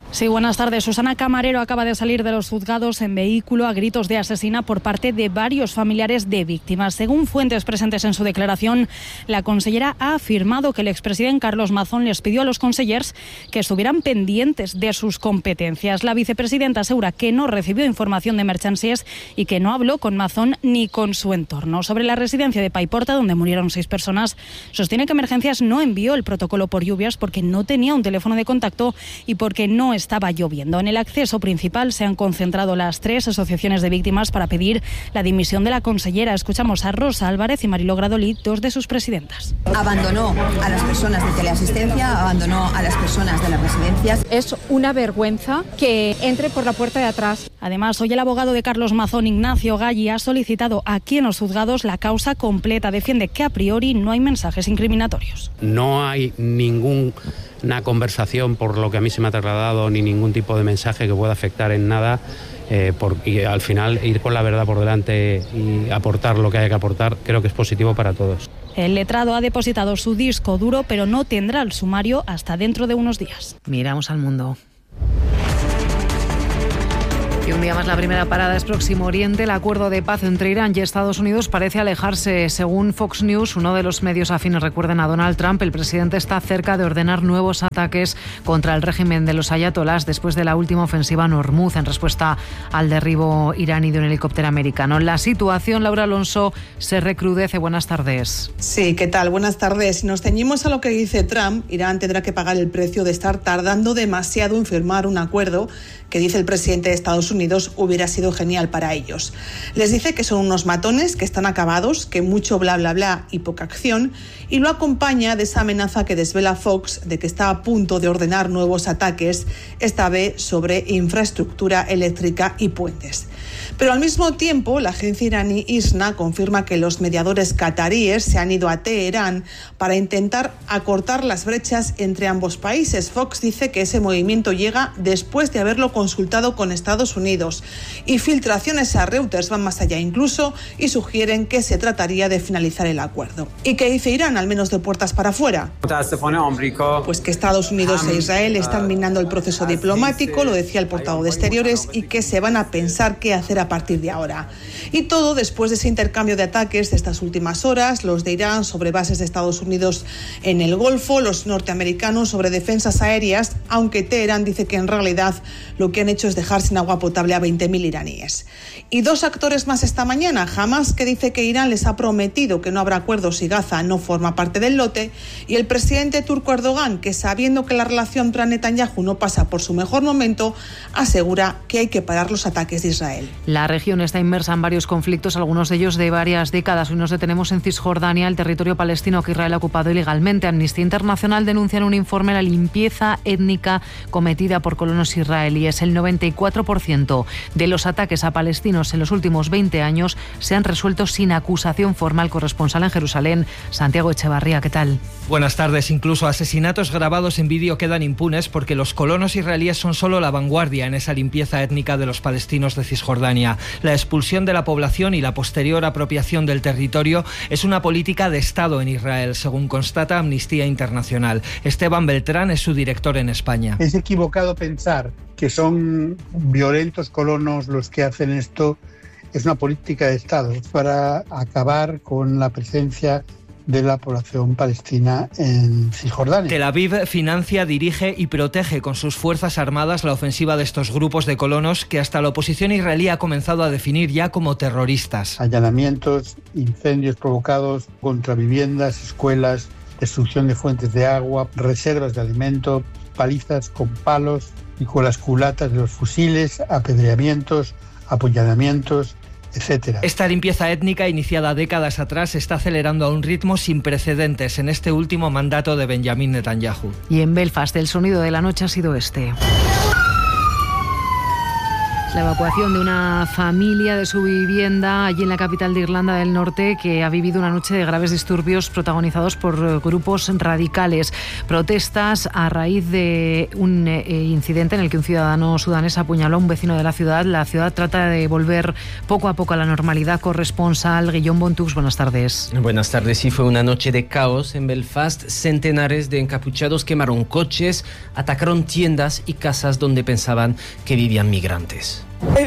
Sí, buenas tardes. Susana Camarero acaba de salir de los juzgados en vehículo a gritos de asesina por parte de varios familiares de víctimas. Según fuentes presentes en su declaración, la consellera ha afirmado que el expresidente Carlos Mazón les pidió a los consellers que estuvieran pendientes de sus competencias. La vicepresidenta asegura que no recibió información de Merchansies y que no habló con Mazón ni con su entorno. Sobre la residencia de Paiporta, donde murieron 6 personas, sostiene que Emergencias no envió el protocolo por lluvias porque no tenía un teléfono de contacto y porque no estaba lloviendo. En el acceso principal se han concentrado las 3 asociaciones de víctimas para pedir la dimisión de la consellera. Escuchamos a Rosa Álvarez y Mariló Gradolí, 2 de sus presidentas. Abandonó a las personas de teleasistencia, abandonó a las personas de las residencias. Es una vergüenza que entre por la puerta de atrás. Además, hoy el abogado de Carlos Mazón, Ignacio Galli, ha solicitado aquí en los juzgados la causa completa. Defiende que a priori no hay mensajes incriminatorios. No hay ninguna conversación, por lo que a mí se me ha trasladado, ni ningún tipo de mensaje que pueda afectar en nada. Y al final ir con la verdad por delante y aportar lo que haya que aportar, creo que es positivo para todos. El letrado ha depositado su disco duro, pero no tendrá el sumario hasta dentro de unos días. Miramos al mundo. Y un día más, la primera parada es Próximo Oriente. El acuerdo de paz entre Irán y Estados Unidos parece alejarse. Según Fox News, uno de los medios afines, recuerden a Donald Trump, el presidente está cerca de ordenar nuevos ataques contra el régimen de los ayatolás después de la última ofensiva en Hormuz en respuesta al derribo iraní de un helicóptero americano. La situación, Laura Alonso, se recrudece. Buenas tardes. Sí, ¿qué tal? Buenas tardes. Si nos ceñimos a lo que dice Trump, Irán tendrá que pagar el precio de estar tardando demasiado en firmar un acuerdo que, dice el presidente de Estados Unidos, hubiera sido genial para ellos. Les dice que son unos matones, que están acabados, que mucho bla bla bla y poca acción, y lo acompaña de esa amenaza que desvela Fox de que está a punto de ordenar nuevos ataques, esta vez sobre infraestructura eléctrica y puentes. Pero al mismo tiempo, la agencia iraní ISNA confirma que los mediadores cataríes se han ido a Teherán para intentar acortar las brechas entre ambos países. Fox dice que ese movimiento llega después de haberlo consultado con Estados Unidos, y filtraciones a Reuters van más allá incluso y sugieren que se trataría de finalizar el acuerdo. ¿Y qué dice Irán, al menos de puertas para afuera? Pues que Estados Unidos e Israel están minando el proceso diplomático, lo decía el portavoz de Exteriores, y que se van a pensar qué hacer a partir de ahora. Y todo después de ese intercambio de ataques de estas últimas horas, los de Irán sobre bases de Estados Unidos en el Golfo, los norteamericanos sobre defensas aéreas, aunque Teherán dice que en realidad lo que han hecho es dejar sin agua potable a 20.000 iraníes. Y 2 actores más esta mañana: Hamas, que dice que Irán les ha prometido que no habrá acuerdos si Gaza no forma parte del lote, y el presidente turco Erdogan, que sabiendo que la relación entre Netanyahu no pasa por su mejor momento, asegura que hay que parar los ataques de Israel. La región está inmersa en varios conflictos, algunos de ellos de varias décadas. Hoy nos detenemos en Cisjordania, el territorio palestino que Israel ha ocupado ilegalmente. Amnistía Internacional denuncia en un informe la limpieza étnica cometida por colonos israelíes. El 94% de los ataques a palestinos en los últimos 20 años se han resuelto sin acusación formal. Corresponsal en Jerusalén, Santiago Echevarría, ¿qué tal? Buenas tardes. Incluso asesinatos grabados en vídeo quedan impunes porque los colonos israelíes son solo la vanguardia en esa limpieza étnica de los palestinos de Cisjordania. La expulsión de la población y la posterior apropiación del territorio es una política de Estado en Israel, según constata Amnistía Internacional. Esteban Beltrán es su director en España. Es equivocado pensar que son violentos colonos los que hacen esto. Es una política de Estado para acabar con la presencia de la población palestina en Cisjordania. Tel Aviv financia, dirige y protege con sus fuerzas armadas la ofensiva de estos grupos de colonos que hasta la oposición israelí ha comenzado a definir ya como terroristas. Allanamientos, incendios provocados contra viviendas, escuelas, destrucción de fuentes de agua, reservas de alimento, palizas con palos y con las culatas de los fusiles, apedreamientos, apuñalamientos, etcétera. Esta limpieza étnica, iniciada décadas atrás, se está acelerando a un ritmo sin precedentes en este último mandato de Benjamin Netanyahu. Y en Belfast el sonido de la noche ha sido este. La evacuación de una familia de su vivienda allí en la capital de Irlanda del Norte, que ha vivido una noche de graves disturbios protagonizados por grupos radicales. Protestas a raíz de un incidente en el que un ciudadano sudanés apuñaló a un vecino de la ciudad. La ciudad trata de volver poco a poco a la normalidad. Corresponsal Guillaume Bontux, buenas tardes. Buenas tardes. Sí, fue una noche de caos en Belfast. Centenares de encapuchados quemaron coches, atacaron tiendas y casas donde pensaban que vivían migrantes.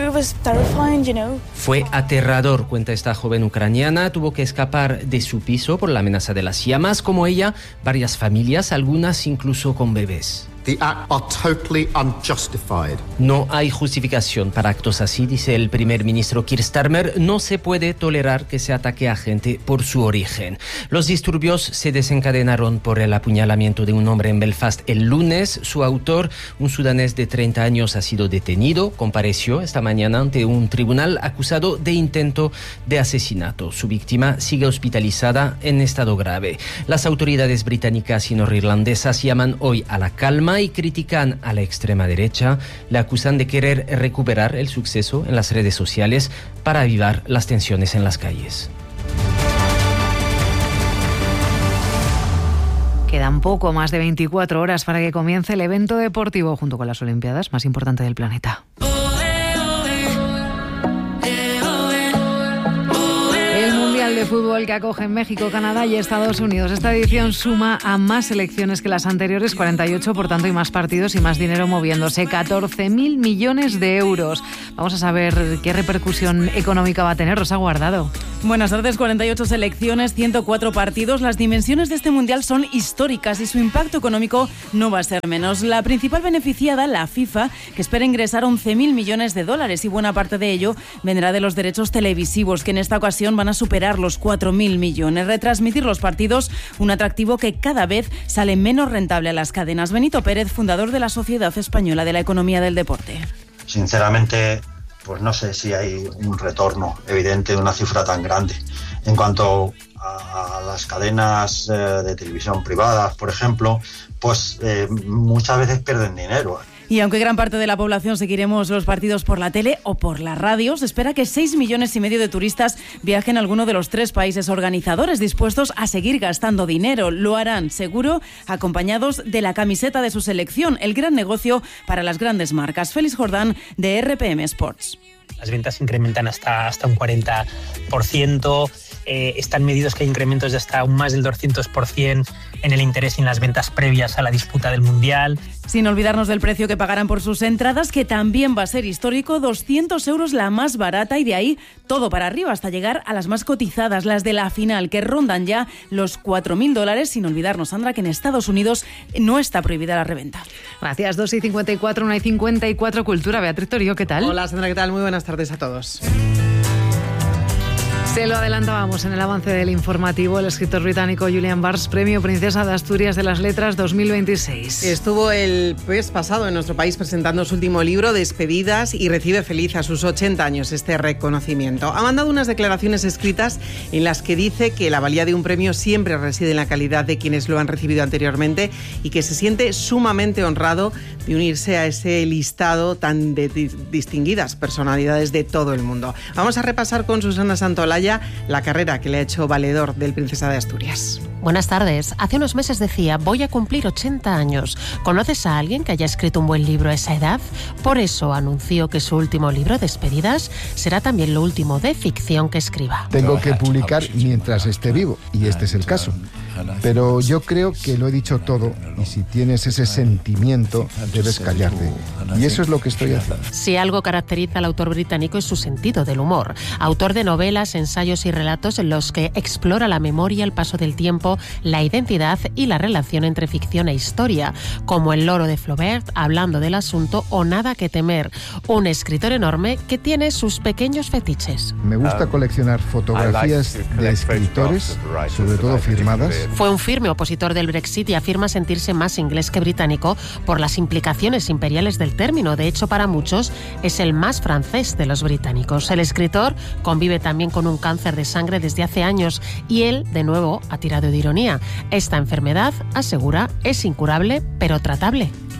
Fue aterrador, cuenta esta joven ucraniana. Tuvo que escapar de su piso por la amenaza de las llamas. Como ella, varias familias, algunas incluso con bebés. The acts are totally unjustified. No hay justificación para actos así, dice el primer ministro Keir Starmer. No se puede tolerar que se ataque a gente por su origen. Los disturbios se desencadenaron por el apuñalamiento de un hombre en Belfast el lunes. Su autor, un sudanés de 30 años, ha sido detenido. Compareció esta mañana ante un tribunal acusado de intento de asesinato. Su víctima sigue hospitalizada en estado grave. Las autoridades británicas y norirlandesas llaman hoy a la calma y critican a la extrema derecha. Le acusan de querer recuperar el suceso en las redes sociales para avivar las tensiones en las calles. Quedan poco más de 24 horas para que comience el evento deportivo junto con las Olimpiadas más importante del planeta. De fútbol que acoge en México, Canadá y Estados Unidos. Esta edición suma a más selecciones que las anteriores, 48, por tanto, y más partidos y más dinero moviéndose, 14.000 millones de euros. Vamos a saber qué repercusión económica va a tener. Rosa Guardado. Buenas tardes. 48 selecciones, 104 partidos. Las dimensiones de este mundial son históricas y su impacto económico no va a ser menos. La principal beneficiada, la FIFA, que espera ingresar 11.000 millones de dólares, y buena parte de ello vendrá de los derechos televisivos, que en esta ocasión van a superar los 4.000 millones. Retransmitir los partidos, un atractivo que cada vez sale menos rentable a las cadenas. Benito Pérez, fundador de la Sociedad Española de la Economía del Deporte. Sinceramente, pues no sé si hay un retorno evidente de una cifra tan grande. En cuanto a las cadenas de televisión privadas, por ejemplo, pues muchas veces pierden dinero. Y aunque gran parte de la población seguiremos los partidos por la tele o por la radio, se espera que 6,5 millones de turistas viajen a alguno de los 3 países organizadores, dispuestos a seguir gastando dinero. Lo harán, seguro, acompañados de la camiseta de su selección, el gran negocio para las grandes marcas. Félix Jordán, de RPM Sports. Las ventas incrementan hasta un 40%. Están medidos que hay incrementos de hasta un más del 200% en el interés y en las ventas previas a la disputa del Mundial. Sin olvidarnos del precio que pagarán por sus entradas, que también va a ser histórico, 200 euros la más barata, y de ahí todo para arriba hasta llegar a las más cotizadas, las de la final, que rondan ya los $4.000. Sin olvidarnos, Sandra, que en Estados Unidos no está prohibida la reventa. Gracias. 2:54, 1:54 Cultura. Beatriz Torío, ¿qué tal? Hola, Sandra, ¿qué tal? Muy buenas tardes a todos. Se lo adelantábamos en el avance del informativo. El escritor británico Julian Barnes, Premio Princesa de Asturias de las Letras 2026. Estuvo el mes pasado en nuestro país presentando su último libro, Despedidas, y recibe feliz a sus 80 años este reconocimiento. Ha mandado unas declaraciones escritas en las que dice que la valía de un premio siempre reside en la calidad de quienes lo han recibido anteriormente, y que se siente sumamente honrado de unirse a ese listado tan de distinguidas personalidades de todo el mundo. Vamos a repasar con Susana Santolaya la carrera que le ha hecho valedor del Princesa de Asturias. Buenas tardes. Hace unos meses decía, voy a cumplir 80 años. ¿Conoces a alguien que haya escrito un buen libro a esa edad? Por eso anunció que su último libro, Despedidas, será también lo último de ficción que escriba. Tengo que publicar mientras esté vivo, y este es el caso. Pero yo creo que lo he dicho todo, y si tienes ese sentimiento, debes callarte. Y eso es lo que estoy haciendo. Si algo caracteriza al autor británico es su sentido del humor. Autor de novelas, ensayos y relatos en los que explora la memoria, el paso del tiempo, la identidad y la relación entre ficción e historia, como El loro de Flaubert, Hablando del asunto o Nada que temer. Un escritor enorme que tiene sus pequeños fetiches. Me gusta coleccionar fotografías de escritores, sobre todo firmadas. Fue un firme opositor del Brexit y afirma sentirse más inglés que británico por las implicaciones imperiales del término. De hecho, para muchos es el más francés de los británicos. El escritor convive también con un cáncer de sangre desde hace años y él, de nuevo, ha tirado de ironía. Esta enfermedad, asegura, es incurable pero tratable.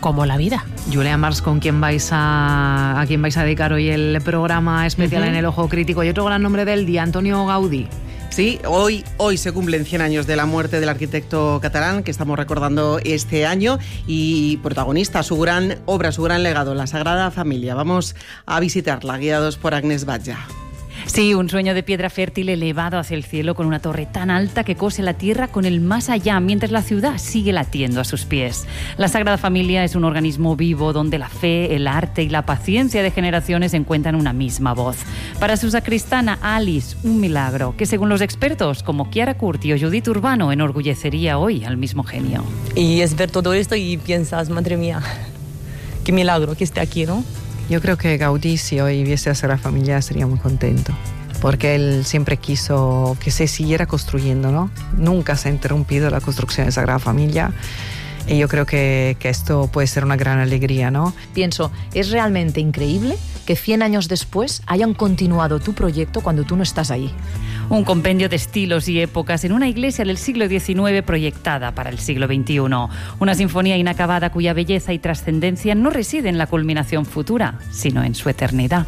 como la vida. Julia Mars, ¿a quién vais a dedicar hoy el programa especial en El Ojo Crítico? Y otro gran nombre del día, Antonio Gaudí. Sí, hoy se cumplen 100 años de la muerte del arquitecto catalán que estamos recordando este año, y protagonista, su gran obra, su gran legado, la Sagrada Familia. Vamos a visitarla, guiados por Agnès Batlle. Sí, un sueño de piedra fértil elevado hacia el cielo con una torre tan alta que cose la tierra con el más allá, mientras la ciudad sigue latiendo a sus pies. La Sagrada Familia es un organismo vivo donde la fe, el arte y la paciencia de generaciones encuentran una misma voz. Para su sacristana Alice, un milagro que, según los expertos como Chiara Curti o Judith Urbano, enorgullecería hoy al mismo genio. Y es ver todo esto y piensas, madre mía, qué milagro que esté aquí, ¿no? Yo creo que Gaudí, si hoy viese a Sagrada Familia, sería muy contento, porque él siempre quiso que se siguiera construyendo, ¿no? Nunca se ha interrumpido la construcción de Sagrada Familia, y yo creo que esto puede ser una gran alegría, ¿no? Pienso, es realmente increíble que 100 años después hayan continuado tu proyecto cuando tú no estás ahí. Un compendio de estilos y épocas en una iglesia del siglo XIX proyectada para el siglo XXI. Una sinfonía inacabada cuya belleza y trascendencia no reside en la culminación futura, sino en su eternidad.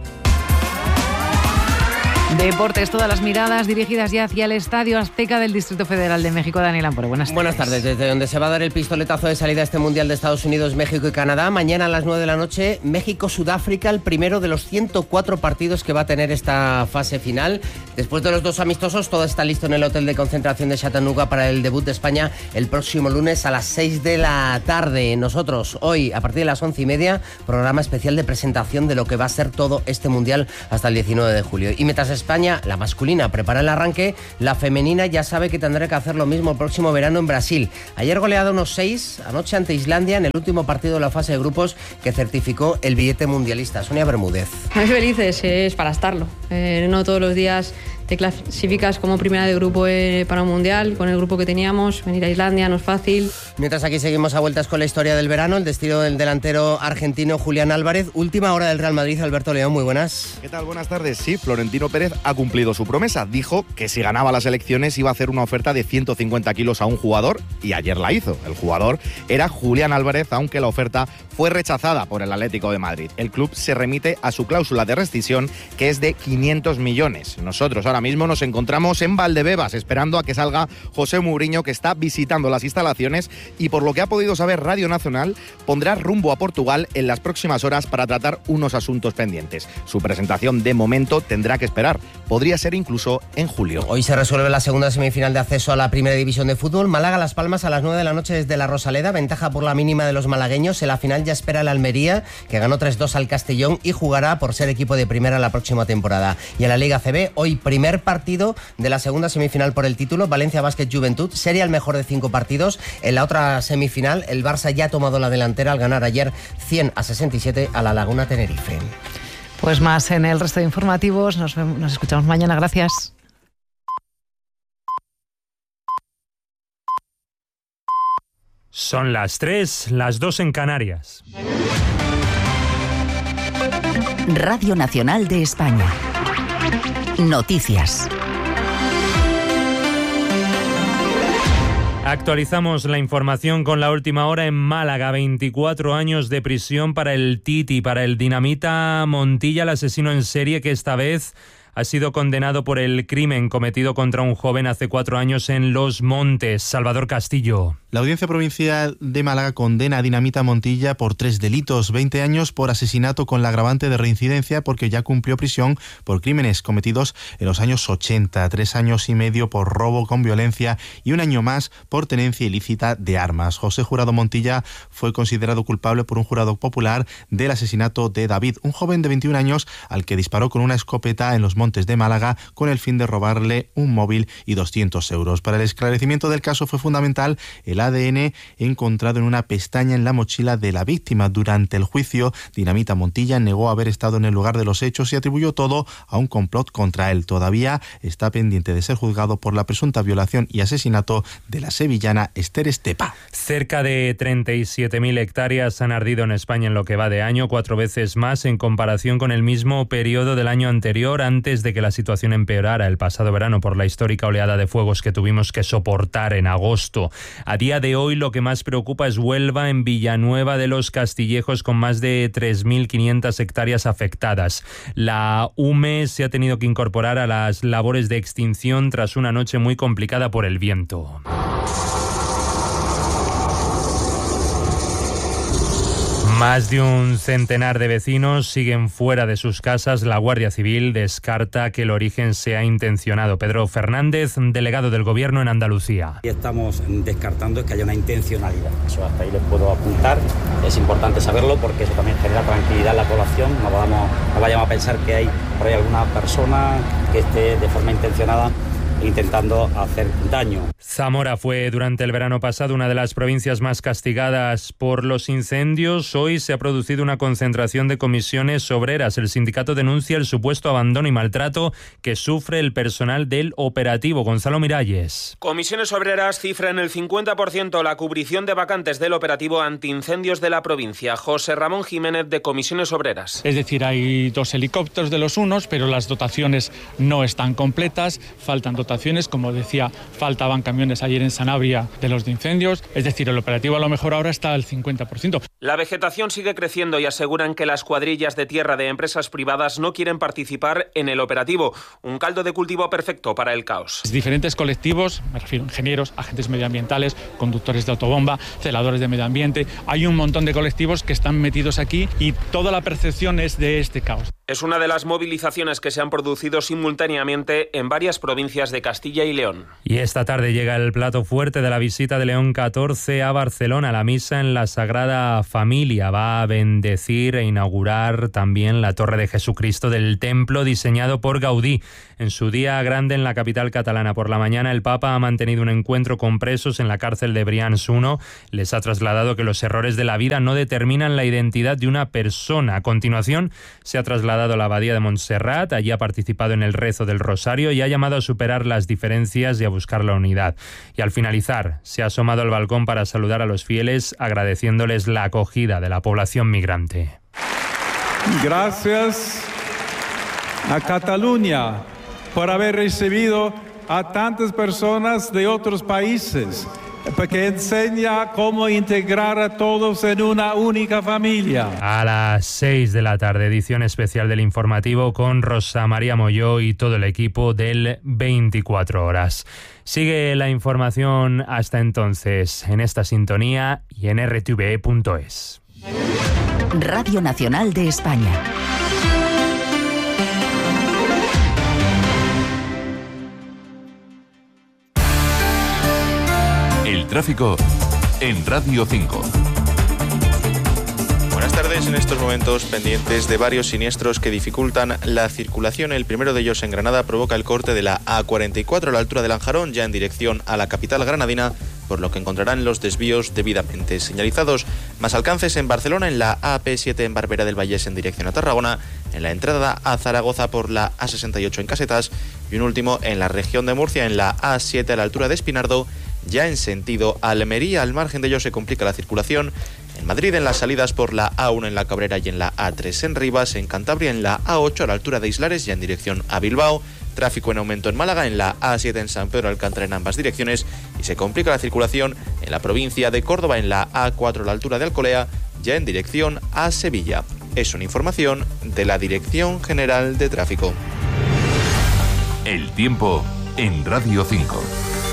Deportes, todas las miradas dirigidas ya hacia el Estadio Azteca del Distrito Federal de México. Daniel Amparo, buenas tardes. Buenas tardes, desde donde se va a dar el pistoletazo de salida a este Mundial de Estados Unidos, México y Canadá. Mañana a las 9 de la noche, México-Sudáfrica, el primero de los 104 partidos que va a tener esta fase final. Después de los dos amistosos, todo está listo en el hotel de concentración de Chattanooga para el debut de España el próximo lunes a las 6 de la tarde. Nosotros, hoy, a partir de las 11:30, programa especial de presentación de lo que va a ser todo este Mundial hasta el 19 de julio. Y mientras España, la masculina, prepara el arranque, la femenina ya sabe que tendrá que hacer lo mismo el próximo verano en Brasil. Ayer goleado 1-6, anoche ante Islandia en el último partido de la fase de grupos que certificó el billete mundialista. Sonia Bermúdez. Muy felices, es para estarlo. No todos los días te clasificas como primera de grupo para un mundial. Con el grupo que teníamos, venir a Islandia no es fácil. Mientras aquí seguimos a vueltas con la historia del verano, el destino del delantero argentino Julián Álvarez. Última hora del Real Madrid, Alberto León, muy buenas. ¿Qué tal? Buenas tardes. Sí, Florentino Pérez ha cumplido su promesa. Dijo que si ganaba las elecciones iba a hacer una oferta de 150 kilos a un jugador, y ayer la hizo. El jugador era Julián Álvarez, aunque la oferta fue rechazada por el Atlético de Madrid. El club se remite a su cláusula de rescisión, que es de 500 millones. Nosotros ahora mismo nos encontramos en Valdebebas esperando a que salga José Mourinho, que está visitando las instalaciones, y por lo que ha podido saber Radio Nacional, pondrá rumbo a Portugal en las próximas horas para tratar unos asuntos pendientes. Su presentación de momento tendrá que esperar. Podría ser incluso en julio. Hoy se resuelve la segunda semifinal de acceso a la Primera División de Fútbol. Málaga-Las Palmas a las 9 de la noche desde la Rosaleda. Ventaja por la mínima de los malagueños. En la final ya espera el Almería, que ganó 3-2 al Castellón y jugará por ser equipo de primera la próxima temporada. Y en la Liga CB, hoy primer partido de la segunda semifinal por el título. Valencia Basket Juventud sería el mejor de 5 partidos. En la otra semifinal, el Barça ya ha tomado la delantera al ganar ayer 100-67 a la Laguna Tenerife. Pues más en el resto de informativos. Nos escuchamos mañana. Gracias. Son las 3, las 2 en Canarias. Radio Nacional de España. Noticias. Actualizamos la información con la última hora en Málaga. 24 años de prisión para el Titi, para el dinamita Montilla, el asesino en serie que esta vez ha sido condenado por el crimen cometido contra un joven hace 4 años en Los Montes. Salvador Castillo. La Audiencia Provincial de Málaga condena a Dinamita Montilla por 3 delitos, 20 años por asesinato con la agravante de reincidencia porque ya cumplió prisión por crímenes cometidos en los años 80, 3 años y medio por robo con violencia y 1 año más por tenencia ilícita de armas. José Jurado Montilla fue considerado culpable por un jurado popular del asesinato de David, un joven de 21 años al que disparó con una escopeta en Los Montes de Málaga con el fin de robarle un móvil y 200 euros. Para el esclarecimiento del caso fue fundamental el ADN encontrado en una pestaña en la mochila de la víctima. Durante el juicio, Dinamita Montilla negó haber estado en el lugar de los hechos y atribuyó todo a un complot contra él. Todavía está pendiente de ser juzgado por la presunta violación y asesinato de la sevillana Esther Estepa. Cerca de 37.000 hectáreas han ardido en España en lo que va de año, 4 veces más en comparación con el mismo periodo del año anterior. Antes antes de que la situación empeorara el pasado verano por la histórica oleada de fuegos que tuvimos que soportar en agosto. A día de hoy lo que más preocupa es Huelva, en Villanueva de los Castillejos, con más de 3.500 hectáreas afectadas. La UME se ha tenido que incorporar a las labores de extinción tras una noche muy complicada por el viento. Más de un centenar de vecinos siguen fuera de sus casas. La Guardia Civil descarta que el origen sea intencionado. Pedro Fernández, delegado del Gobierno en Andalucía. Y estamos descartando que haya una intencionalidad. Eso hasta ahí les puedo apuntar. Es importante saberlo porque eso también genera tranquilidad en la población. No vayamos a pensar que hay por ahí alguna persona que esté de forma intencionada intentando hacer daño. Zamora fue durante el verano pasado una de las provincias más castigadas por los incendios. Hoy se ha producido una concentración de comisiones obreras. El sindicato denuncia el supuesto abandono y maltrato que sufre el personal del operativo. Gonzalo Miralles. Comisiones obreras cifran el 50% la cubrición de vacantes del operativo antiincendios de la provincia. José Ramón Jiménez, de Comisiones Obreras. Es decir, hay 2 helicópteros de los unos, pero las dotaciones no están completas, faltan dotaciones. Como decía, faltaban camiones ayer en Sanabria de los de incendios, es decir, el operativo a lo mejor ahora está al 50%. La vegetación sigue creciendo y aseguran que las cuadrillas de tierra de empresas privadas no quieren participar en el operativo. Un caldo de cultivo perfecto para el caos. Diferentes colectivos, me refiero a ingenieros, agentes medioambientales, conductores de autobomba, celadores de medio ambiente. Hay un montón de colectivos que están metidos aquí y toda la percepción es de este caos. Es una de las movilizaciones que se han producido simultáneamente en varias provincias de Castilla y León. Y esta tarde llega el plato fuerte de la visita de León XIV a Barcelona. La misa en la Sagrada Familia va a bendecir e inaugurar también la Torre de Jesucristo del templo diseñado por Gaudí. En su día grande en la capital catalana por la mañana, el Papa ha mantenido un encuentro con presos en la cárcel de Brians I. Les ha trasladado que los errores de la vida no determinan la identidad de una persona. A continuación, se ha trasladado a la abadía de Montserrat. Allí ha participado en el rezo del Rosario y ha llamado a superar las diferencias y a buscar la unidad. Y al finalizar, se ha asomado al balcón para saludar a los fieles, agradeciéndoles la acogida de la población migrante. Gracias a Cataluña por haber recibido a tantas personas de otros países, porque enseña cómo integrar a todos en una única familia. A las 6 de la tarde, edición especial del informativo con Rosa María Molló y todo el equipo del 24 horas. Sigue la información hasta entonces en esta sintonía y en rtve.es. Radio Nacional de España. El tráfico en Radio 5. Buenas tardes. En estos momentos pendientes de varios siniestros que dificultan la circulación. El primero de ellos en Granada provoca el corte de la A44 a la altura de Lanjarón, ya en dirección a la capital granadina, por lo que encontrarán los desvíos debidamente señalizados. Más alcances en Barcelona, en la AP7 en Barberá del Vallés en dirección a Tarragona, en la entrada a Zaragoza por la A68 en Casetas y un último en la región de Murcia, en la A7 a la altura de Espinardo, ya en sentido Almería. Al margen de ello se complica la circulación en Madrid, en las salidas por la A1 en la Cabrera y en la A3 en Rivas, en Cantabria en la A8 a la altura de Islares, ya en dirección a Bilbao. Tráfico en aumento en Málaga, en la A7 en San Pedro Alcántara en ambas direcciones, y se complica la circulación en la provincia de Córdoba, en la A4 a la altura de Alcolea, ya en dirección a Sevilla. Es una información de la Dirección General de Tráfico. El tiempo en Radio 5.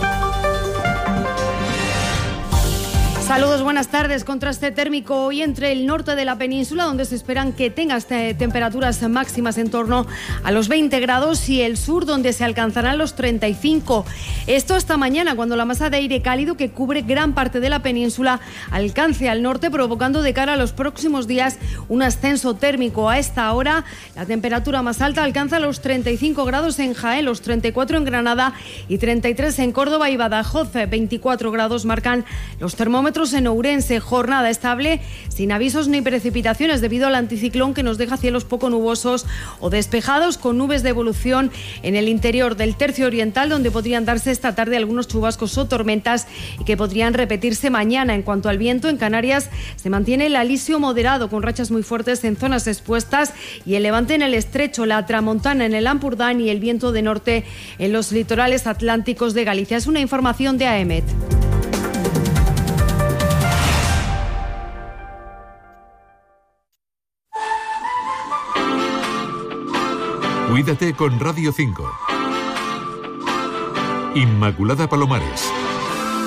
Saludos, buenas tardes. Contraste térmico hoy entre el norte de la península, donde se esperan que tenga temperaturas máximas en torno a los 20 grados, y el sur, donde se alcanzarán los 35. Esto hasta mañana, cuando la masa de aire cálido que cubre gran parte de la península alcance al norte, provocando de cara a los próximos días un ascenso térmico. A esta hora, la temperatura más alta alcanza los 35 grados en Jaén, los 34 en Granada y 33 en Córdoba y Badajoz. 24 grados marcan los termómetros otros en Ourense. Jornada estable, sin avisos ni precipitaciones debido al anticiclón que nos deja cielos poco nubosos o despejados con nubes de evolución en el interior del tercio oriental, donde podrían darse esta tarde algunos chubascos o tormentas y que podrían repetirse mañana. En cuanto al viento, en Canarias se mantiene el alisio moderado con rachas muy fuertes en zonas expuestas y el levante en el estrecho, la tramontana en el Ampurdán y el viento de norte en los litorales atlánticos de Galicia. Es una información de AEMET. Cuídate con Radio 5. Inmaculada Palomares.